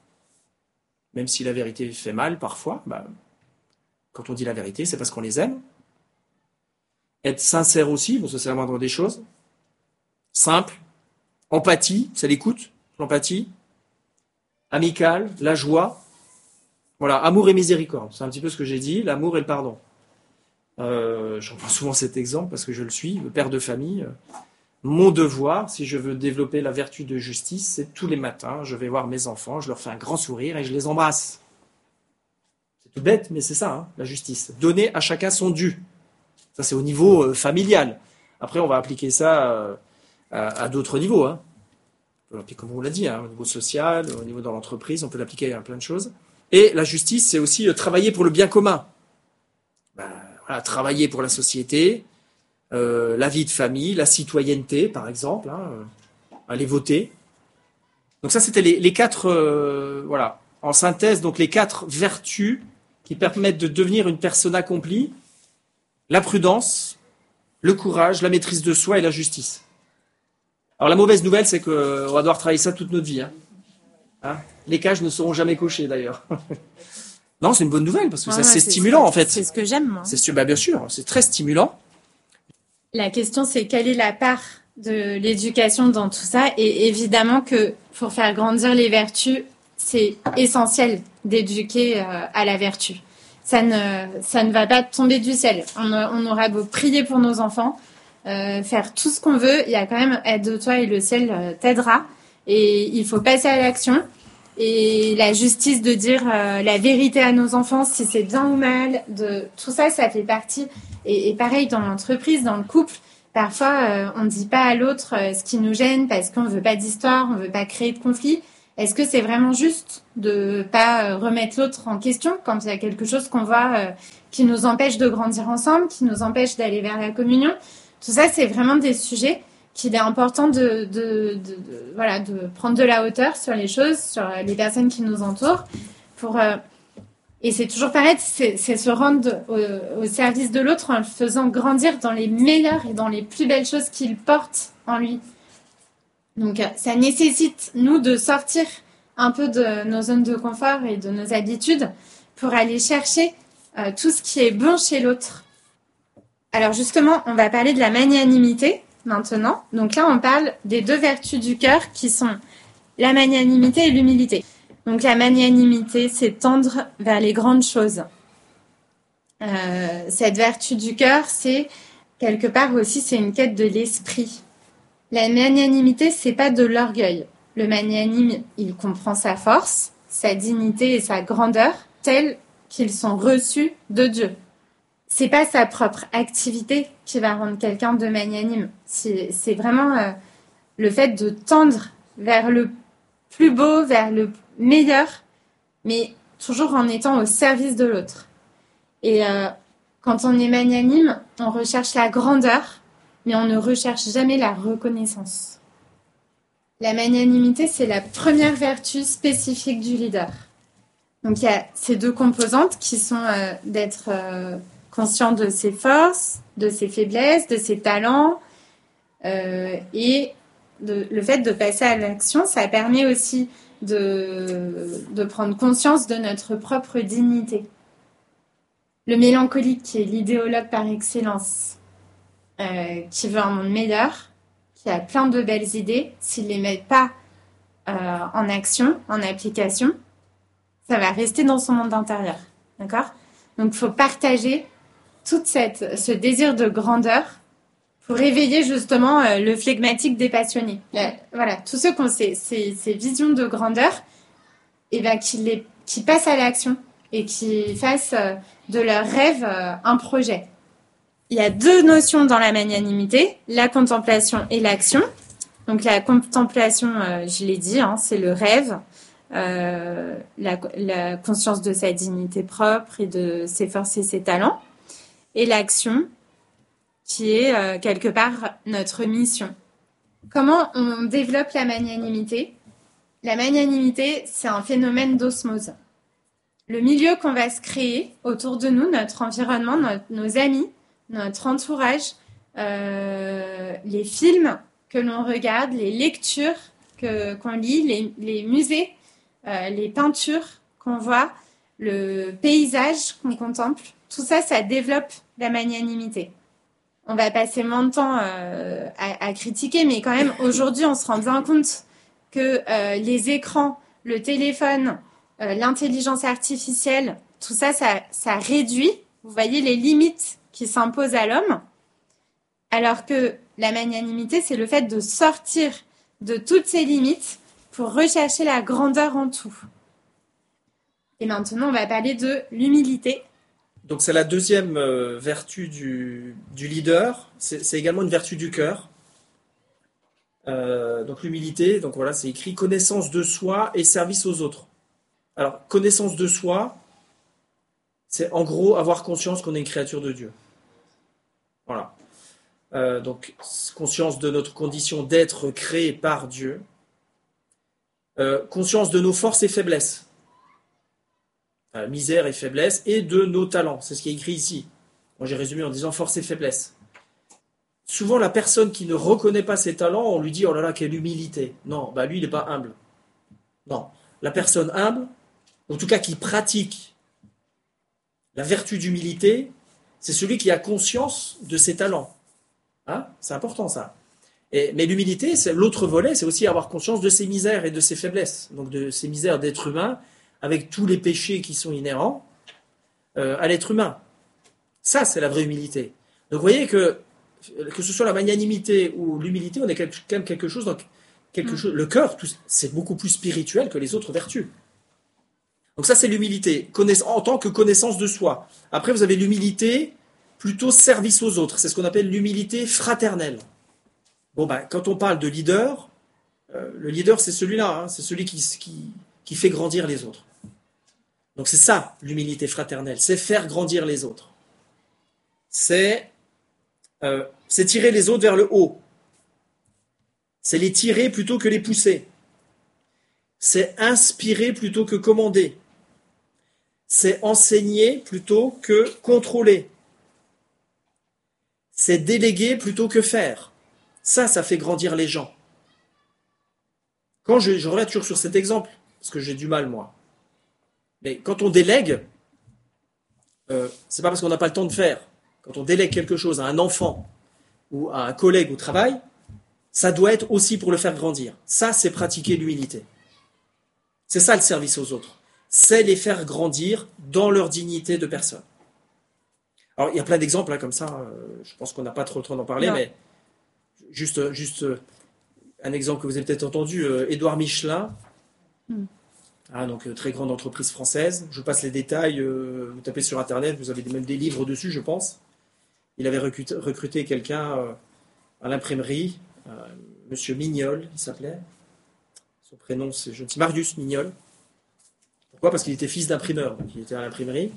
même si la vérité fait mal parfois, ben, quand on dit la vérité, c'est parce qu'on les aime. Être sincère aussi, bon, ça c'est la moindre des choses. Simple. Empathie, c'est l'écoute, l'empathie. Amical, la joie. Voilà, amour et miséricorde. C'est un petit peu ce que j'ai dit, l'amour et le pardon. Euh, j'en prends souvent cet exemple parce que je le suis, le père de famille. Mon devoir, si je veux développer la vertu de justice, c'est tous les matins, je vais voir mes enfants, je leur fais un grand sourire et je les embrasse. C'est tout bête, mais c'est ça, hein, la justice. Donner à chacun son dû. Ça, c'est au niveau euh, familial. Après, on va appliquer ça euh, à, à d'autres niveaux. Hein. On peut l'appliquer, comme on l'a dit, hein, au niveau social, au niveau dans l'entreprise, on peut l'appliquer à plein de choses. Et la justice, c'est aussi euh, travailler pour le bien commun. Ben, voilà, travailler pour la société, euh, la vie de famille, la citoyenneté, par exemple, hein, euh, aller voter. Donc ça, c'était les, les quatre, euh, voilà, en synthèse, donc les quatre vertus qui permettent de devenir une personne accomplie. La prudence, le courage, la maîtrise de soi et la justice. Alors la mauvaise nouvelle, c'est qu'on va devoir travailler ça toute notre vie. Hein. Hein, les cases ne seront jamais cochées d'ailleurs. Non, c'est une bonne nouvelle parce que ah ça, ouais, c'est, c'est stimulant ce, en fait. C'est ce que j'aime, moi. C'est, bah, bien sûr, c'est très stimulant. La question, c'est quelle est la part de l'éducation dans tout ça ? Et évidemment que pour faire grandir les vertus, c'est essentiel d'éduquer euh, à la vertu. Ça ne, ça ne va pas tomber du ciel. On, on aura beau prier pour nos enfants, euh, faire tout ce qu'on veut, il y a quand même aide-toi et le ciel euh, t'aidera. Et il faut passer à l'action. et la justice de dire euh, la vérité à nos enfants, si c'est bien ou mal, de tout ça, ça fait partie. Et, et pareil dans l'entreprise, dans le couple, parfois euh, on ne dit pas à l'autre euh, ce qui nous gêne parce qu'on veut pas d'histoire, on veut pas créer de conflit. Est-ce que c'est vraiment juste de pas euh, remettre l'autre en question quand il y a quelque chose qu'on voit euh, qui nous empêche de grandir ensemble, qui nous empêche d'aller vers la communion? Tout ça, c'est vraiment des sujets qu'il est important de, de, de, de, voilà, de prendre de la hauteur sur les choses, sur les personnes qui nous entourent. Pour, euh, et c'est toujours pareil, c'est, c'est se rendre au, au service de l'autre en le faisant grandir dans les meilleures et dans les plus belles choses qu'il porte en lui. Donc ça nécessite, nous, de sortir un peu de nos zones de confort et de nos habitudes pour aller chercher euh, tout ce qui est bon chez l'autre. Alors justement, on va parler de la magnanimité maintenant. Donc là, on parle des deux vertus du cœur qui sont la magnanimité et l'humilité. Donc la magnanimité, c'est tendre vers les grandes choses. Euh, cette vertu du cœur, c'est quelque part aussi, c'est une quête de l'esprit. La magnanimité, c'est pas de l'orgueil. Le magnanime, il comprend sa force, sa dignité et sa grandeur tels qu'ils sont reçus de Dieu. C'est pas sa propre activité qui va rendre quelqu'un de magnanime. C'est, c'est vraiment euh, le fait de tendre vers le plus beau, vers le meilleur, mais toujours en étant au service de l'autre. Et euh, quand on est magnanime, on recherche la grandeur, mais on ne recherche jamais la reconnaissance. La magnanimité, c'est la première vertu spécifique du leader. Donc il y a ces deux composantes qui sont euh, d'être euh, conscient de ses forces, de ses faiblesses, de ses talents, euh, et de, le fait de passer à l'action, ça permet aussi de, de prendre conscience de notre propre dignité. Le mélancolique, qui est l'idéologue par excellence, euh, qui veut un monde meilleur, qui a plein de belles idées, s'il ne les met pas euh, en action, en application, ça va rester dans son monde intérieur. D'accord ? Donc, il faut partager tout cette, ce désir de grandeur pour réveiller justement euh, le flegmatique des passionnés. Là, voilà, tous ceux qui ont ces, ces, ces visions de grandeur, et ben, qui, les, qui passent à l'action et qui fassent euh, de leurs rêves euh, un projet. Il y a deux notions dans la magnanimité, la contemplation et l'action. Donc la contemplation, euh, je l'ai dit, hein, c'est le rêve, euh, la, la conscience de sa dignité propre et de ses forces et ses talents. Et l'action, qui est euh, quelque part notre mission. Comment on développe la magnanimité ? La magnanimité, c'est un phénomène d'osmose. Le milieu qu'on va se créer autour de nous, notre environnement, notre, nos amis, notre entourage, euh, les films que l'on regarde, les lectures que, qu'on lit, les, les musées, euh, les peintures qu'on voit, le paysage qu'on contemple, tout ça, ça développe la magnanimité. On va passer moins de temps euh, à, à critiquer, mais quand même, aujourd'hui, on se rend bien compte que euh, les écrans, le téléphone, euh, l'intelligence artificielle, tout ça, ça, ça réduit, vous voyez, les limites qui s'imposent à l'homme, alors que la magnanimité, c'est le fait de sortir de toutes ces limites pour rechercher la grandeur en tout. Et maintenant, on va parler de l'humilité. Donc c'est la deuxième euh, vertu du, du leader, c'est, c'est également une vertu du cœur. Euh, donc l'humilité, donc voilà, c'est écrit connaissance de soi et service aux autres. Alors connaissance de soi, c'est en gros avoir conscience qu'on est une créature de Dieu. Voilà. Euh, donc conscience de notre condition d'être créé par Dieu. Euh, conscience de nos forces et faiblesses. Euh, misère et faiblesse, et de nos talents. C'est ce qui est écrit ici. Moi, j'ai résumé en disant force et faiblesse. Souvent, la personne qui ne reconnaît pas ses talents, on lui dit « Oh là là, quelle humilité !» Non, bah lui, il n'est pas humble. Non. La personne humble, en tout cas qui pratique la vertu d'humilité, c'est celui qui a conscience de ses talents. Hein ? C'est important, ça. Et, mais l'humilité, c'est, l'autre volet, c'est aussi avoir conscience de ses misères et de ses faiblesses. Donc, de ses misères d'être humain, avec tous les péchés qui sont inhérents euh, à l'être humain. Ça, c'est la vraie humilité. Donc vous voyez que, que ce soit la magnanimité ou l'humilité, on est quand même quelque chose dans, quelque chose. Le cœur, tout- c'est beaucoup plus spirituel que les autres vertus. Donc ça, c'est l'humilité, connaiss- en tant que connaissance de soi. Après, vous avez l'humilité, plutôt service aux autres. C'est ce qu'on appelle l'humilité fraternelle. Bon, ben, quand on parle de leader, euh, le leader, c'est celui-là, hein, c'est celui qui, qui, qui fait grandir les autres. Donc c'est ça, l'humilité fraternelle, c'est faire grandir les autres. C'est euh, c'est tirer les autres vers le haut. C'est les tirer plutôt que les pousser. C'est inspirer plutôt que commander. C'est enseigner plutôt que contrôler. C'est déléguer plutôt que faire. Ça, ça fait grandir les gens. Quand je, je reviens toujours sur cet exemple, parce que j'ai du mal, moi. Mais quand on délègue, euh, c'est pas parce qu'on n'a pas le temps de faire. Quand on délègue quelque chose à un enfant ou à un collègue au travail, ça doit être aussi pour le faire grandir. Ça, c'est pratiquer l'humilité. C'est ça le service aux autres. C'est les faire grandir dans leur dignité de personne. Alors, il y a plein d'exemples hein, comme ça. Euh, je pense qu'on n'a pas trop le temps d'en parler, non. mais juste, juste euh, un exemple que vous avez peut-être entendu. Euh, Édouard Michelin, mm. ah, donc euh, très grande entreprise française. Je vous passe les détails. Euh, vous tapez sur Internet, vous avez même des livres dessus, je pense. Il avait recruté, recruté quelqu'un euh, à l'imprimerie, euh, Monsieur Mignol, il s'appelait. Son prénom, c'est je ne sais, Marius Mignol. Pourquoi ? Parce qu'il était fils d'imprimeur, donc il était à l'imprimerie.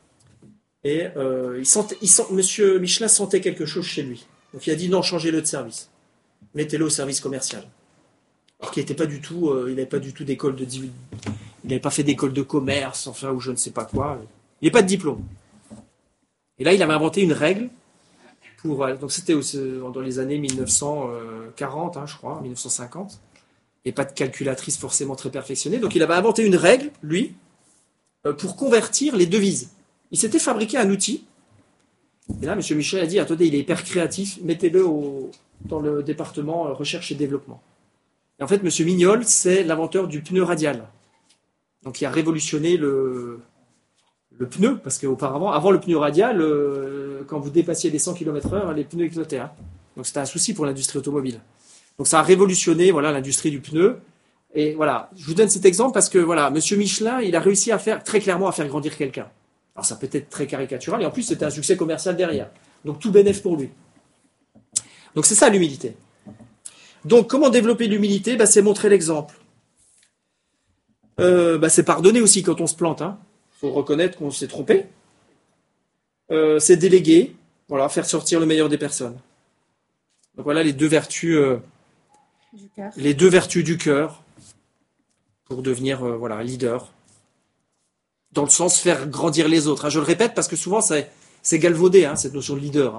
Et euh, il sentait, il sent, Monsieur Michelin sentait quelque chose chez lui. Donc il a dit non, changez-le de service. Mettez-le au service commercial. Alors qu'il n'était pas du tout, euh, il n'avait pas du tout d'école de, il n'avait pas fait d'école de commerce, enfin ou je ne sais pas quoi. Il n'avait pas de diplôme. Et là, il avait inventé une règle pour, donc c'était dans les années mille neuf cent quarante, hein, je crois, mille neuf cent cinquante. Et pas de calculatrice forcément très perfectionnée. Donc il avait inventé une règle, lui, pour convertir les devises. Il s'était fabriqué un outil. Et là, M. Michel a dit, attendez, il est hyper créatif, mettez-le au, dans le département recherche et développement. Et en fait, M. Mignol, c'est l'inventeur du pneu radial. Donc il a révolutionné le, le pneu, parce qu'auparavant, avant le pneu radial, euh, quand vous dépassiez les cent kilomètres heure, les pneus éclataient. Hein. Donc c'était un souci pour l'industrie automobile. Donc ça a révolutionné voilà, l'industrie du pneu. Et voilà, je vous donne cet exemple parce que voilà, Monsieur Michelin, il a réussi à faire très clairement à faire grandir quelqu'un. Alors ça peut être très caricatural, et en plus c'était un succès commercial derrière. Donc tout bénéf pour lui. Donc c'est ça l'humilité. Donc comment développer l'humilité ? Bah, c'est montrer l'exemple. Euh, bah, c'est pardonner aussi quand on se plante. Hein. Faut reconnaître qu'on s'est trompé. Euh, c'est déléguer, voilà, faire sortir le meilleur des personnes. Donc voilà les deux vertus. Euh, Du cœur. Les deux vertus du cœur pour devenir euh, voilà, leader. Dans le sens faire grandir les autres. Hein. Je le répète parce que souvent c'est, c'est galvaudé, hein, cette notion de leader. Hein.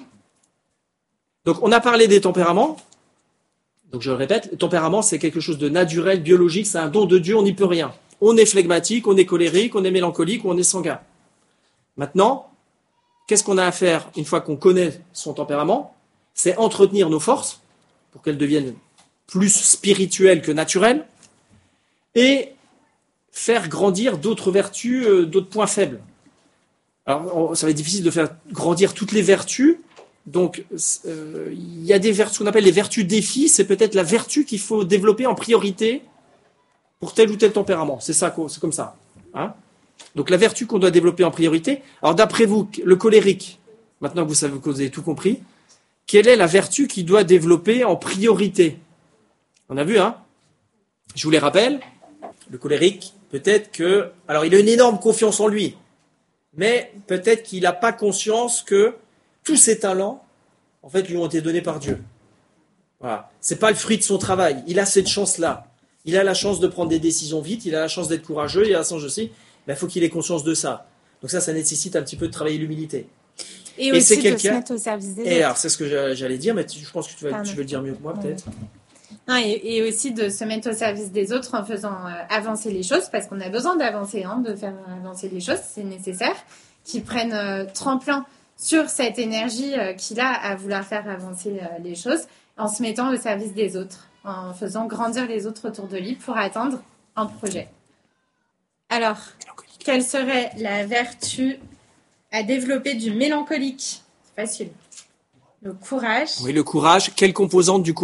Donc on a parlé des tempéraments. Donc je le répète, le tempérament c'est quelque chose de naturel, biologique, c'est un don de Dieu, on n'y peut rien. On est flegmatique, on est colérique, on est mélancolique ou on est sanguin. Maintenant, qu'est-ce qu'on a à faire une fois qu'on connaît son tempérament ? C'est entretenir nos forces pour qu'elles deviennent plus spirituel que naturel, et faire grandir d'autres vertus, euh, d'autres points faibles. Alors, on, ça va être difficile de faire grandir toutes les vertus, donc euh, il y a des vertus, ce qu'on appelle les vertus défis, c'est peut-être la vertu qu'il faut développer en priorité pour tel ou tel tempérament. C'est ça, c'est comme ça. Hein ? Donc la vertu qu'on doit développer en priorité. Alors d'après vous, le colérique, maintenant que vous savez que vous avez tout compris, quelle est la vertu qu'il doit développer en priorité ? On a vu, hein ? Je vous les rappelle, le colérique, peut-être que... Alors, il a une énorme confiance en lui, mais peut-être qu'il n'a pas conscience que tous ses talents, en fait, lui ont été donnés par Dieu. Voilà. C'est pas le fruit de son travail. Il a cette chance-là. Il a la chance de prendre des décisions vite, il a la chance d'être courageux, il a la chance aussi, mais il faut qu'il ait conscience de ça. Donc ça, ça nécessite un petit peu de travailler l'humilité. Et, et aussi c'est de se mettre au service des autres. Et alors, c'est ce que j'allais dire, mais je pense que tu vas, tu veux le dire mieux que moi, peut-être. Non, et, et aussi de se mettre au service des autres en faisant euh, avancer les choses, parce qu'on a besoin d'avancer, hein, de faire avancer les choses, c'est nécessaire, qu'ils prennent euh, tremplin sur cette énergie euh, qu'il a à vouloir faire avancer euh, les choses, en se mettant au service des autres, en faisant grandir les autres autour de lui pour atteindre un projet. Alors, quelle serait la vertu à développer du mélancolique ? C'est facile. Le courage. Oui, le courage. Quelle composante du courage ?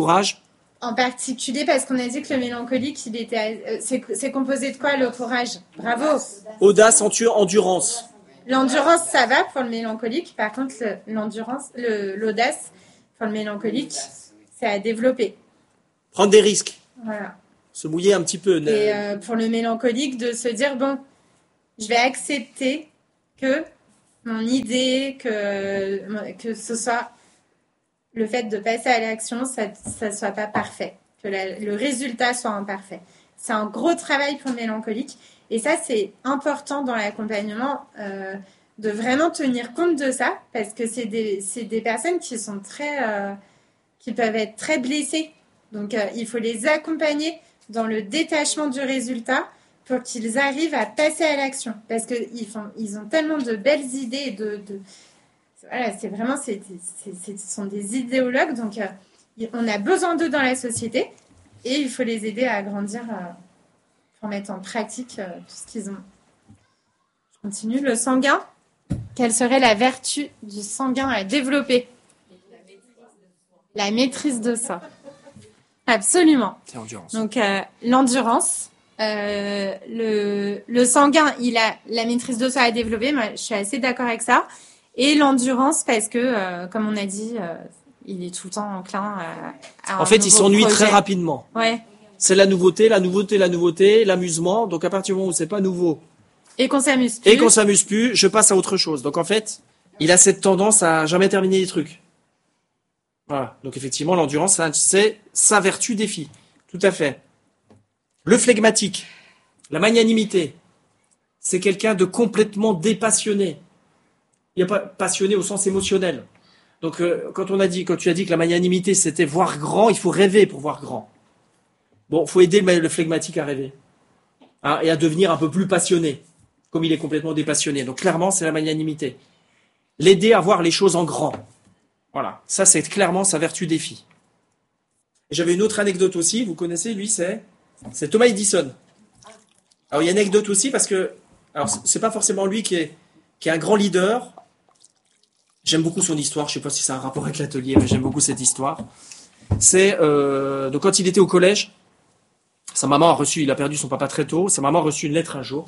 En particulier parce qu'on a dit que le mélancolique, il était, euh, c'est, c'est composé de quoi, le courage? Bravo. Audace, entu- endurance. L'endurance, ça va pour le mélancolique. Par contre, le, l'endurance, le, l'audace pour le mélancolique, c'est à développer. Prendre des risques. Voilà. Se mouiller un petit peu. Et euh, pour le mélancolique, de se dire, bon, je vais accepter que mon idée, que, que ce soit le fait de passer à l'action, ça ne soit pas parfait, que la, le résultat soit imparfait. C'est un gros travail pour le mélancolique. Et ça, c'est important dans l'accompagnement, euh, de vraiment tenir compte de ça, parce que c'est des, c'est des personnes qui sont très, euh, qui peuvent être très blessées. Donc, euh, il faut les accompagner dans le détachement du résultat pour qu'ils arrivent à passer à l'action. Parce qu'ils font, ils ont tellement de belles idées, de, de voilà, c'est vraiment, c'est, c'est, c'est, ce sont des idéologues, donc euh, on a besoin d'eux dans la société et il faut les aider à grandir euh, pour mettre en pratique euh, tout ce qu'ils ont. Je continue. Le sanguin, quelle serait la vertu du sanguin à développer? La maîtrise de soi. Absolument. C'est l'endurance. Donc euh, l'endurance. Euh, le, le sanguin, il a la maîtrise de soi à développer. Moi, je suis assez d'accord avec ça. Et l'endurance, parce que, euh, comme on a dit, euh, il est tout le temps enclin à, à En fait, il s'ennuie projet. Très rapidement. Ouais. C'est la nouveauté, la nouveauté, la nouveauté, l'amusement. Donc, à partir du moment où c'est pas nouveau. Et qu'on s'amuse plus. Et qu'on s'amuse plus, je passe à autre chose. Donc, en fait, il a cette tendance à jamais terminer les trucs. Voilà. Donc, effectivement, l'endurance, c'est sa vertu défi. Tout à fait. Le flegmatique, la magnanimité, c'est quelqu'un de complètement dépassionné. Il n'y a pas passionné au sens émotionnel. Donc, euh, quand on a dit, quand tu as dit que la magnanimité, c'était voir grand, il faut rêver pour voir grand. Bon, il faut aider le, le flegmatique à rêver. Hein, et à devenir un peu plus passionné, comme il est complètement dépassionné. Donc, clairement, c'est la magnanimité. L'aider à voir les choses en grand. Voilà. Ça, c'est clairement sa vertu défi. Et j'avais une autre anecdote aussi. Vous connaissez, lui, c'est, c'est Thomas Edison. Alors, il y a une anecdote aussi parce que, alors, c'est pas forcément lui qui est, qui est un grand leader. J'aime beaucoup son histoire. Je sais pas si ça a un rapport avec l'atelier, mais j'aime beaucoup cette histoire. C'est euh, donc quand il était au collège, sa maman a reçu, il a perdu son papa très tôt. Sa maman a reçu une lettre un jour,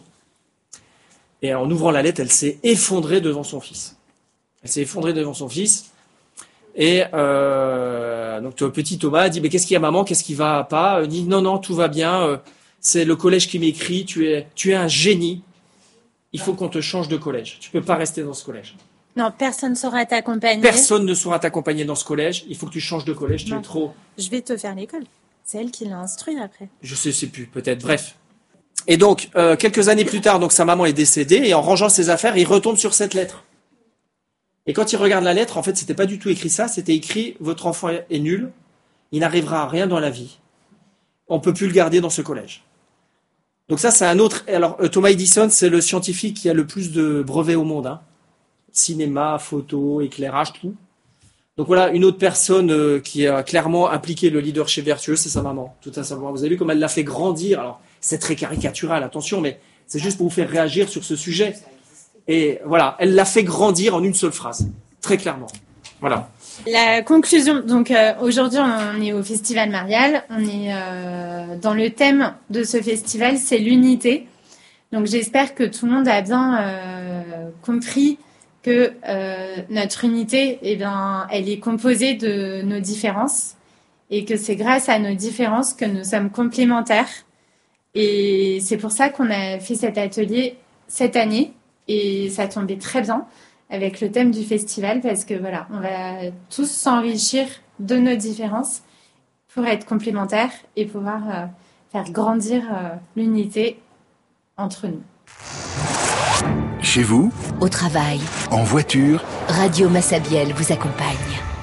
et en ouvrant la lettre, elle s'est effondrée devant son fils. Elle s'est effondrée devant son fils, et euh, donc petit Thomas a dit mais qu'est-ce qu'il y a maman, qu'est-ce qui va pas? Elle dit non non tout va bien. C'est le collège qui m'écrit. Tu es tu es un génie. Il faut qu'on te change de collège. Tu peux pas rester dans ce collège. Non, personne ne saura t'accompagner. Personne ne saura t'accompagner dans ce collège. Il faut que tu changes de collège. Non. Tu es trop. Je vais te faire l'école. C'est elle qui l'a instruit après. Je sais, sais plus, peut-être. Bref. Et donc, euh, quelques années plus tard, donc sa maman est décédée et en rangeant ses affaires, il retombe sur cette lettre. Et quand il regarde la lettre, en fait, c'était pas du tout écrit ça. C'était écrit votre enfant est nul. Il n'arrivera à rien dans la vie. On peut plus le garder dans ce collège. Donc ça, c'est un autre. Alors Thomas Edison, c'est le scientifique qui a le plus de brevets au monde. Hein. Cinéma, photo, éclairage, tout. Donc voilà, une autre personne euh, qui a clairement appliqué le leadership vertueux, c'est sa maman, tout simplement. Vous avez vu comme elle l'a fait grandir. Alors c'est très caricatural, attention, mais c'est juste pour vous faire réagir sur ce sujet. Et voilà, elle l'a fait grandir en une seule phrase, très clairement. Voilà. La conclusion, donc euh, aujourd'hui on est au Festival Marial, on est euh, dans le thème de ce festival, c'est l'unité. Donc j'espère que tout le monde a bien euh, compris que euh, notre unité, eh bien, elle est composée de nos différences et que c'est grâce à nos différences que nous sommes complémentaires. Et c'est pour ça qu'on a fait cet atelier cette année et ça tombait très bien avec le thème du festival parce que voilà, on va tous s'enrichir de nos différences pour être complémentaires et pouvoir euh, faire grandir euh, l'unité entre nous. Chez vous, au travail, en voiture, Radio Massabielle vous accompagne.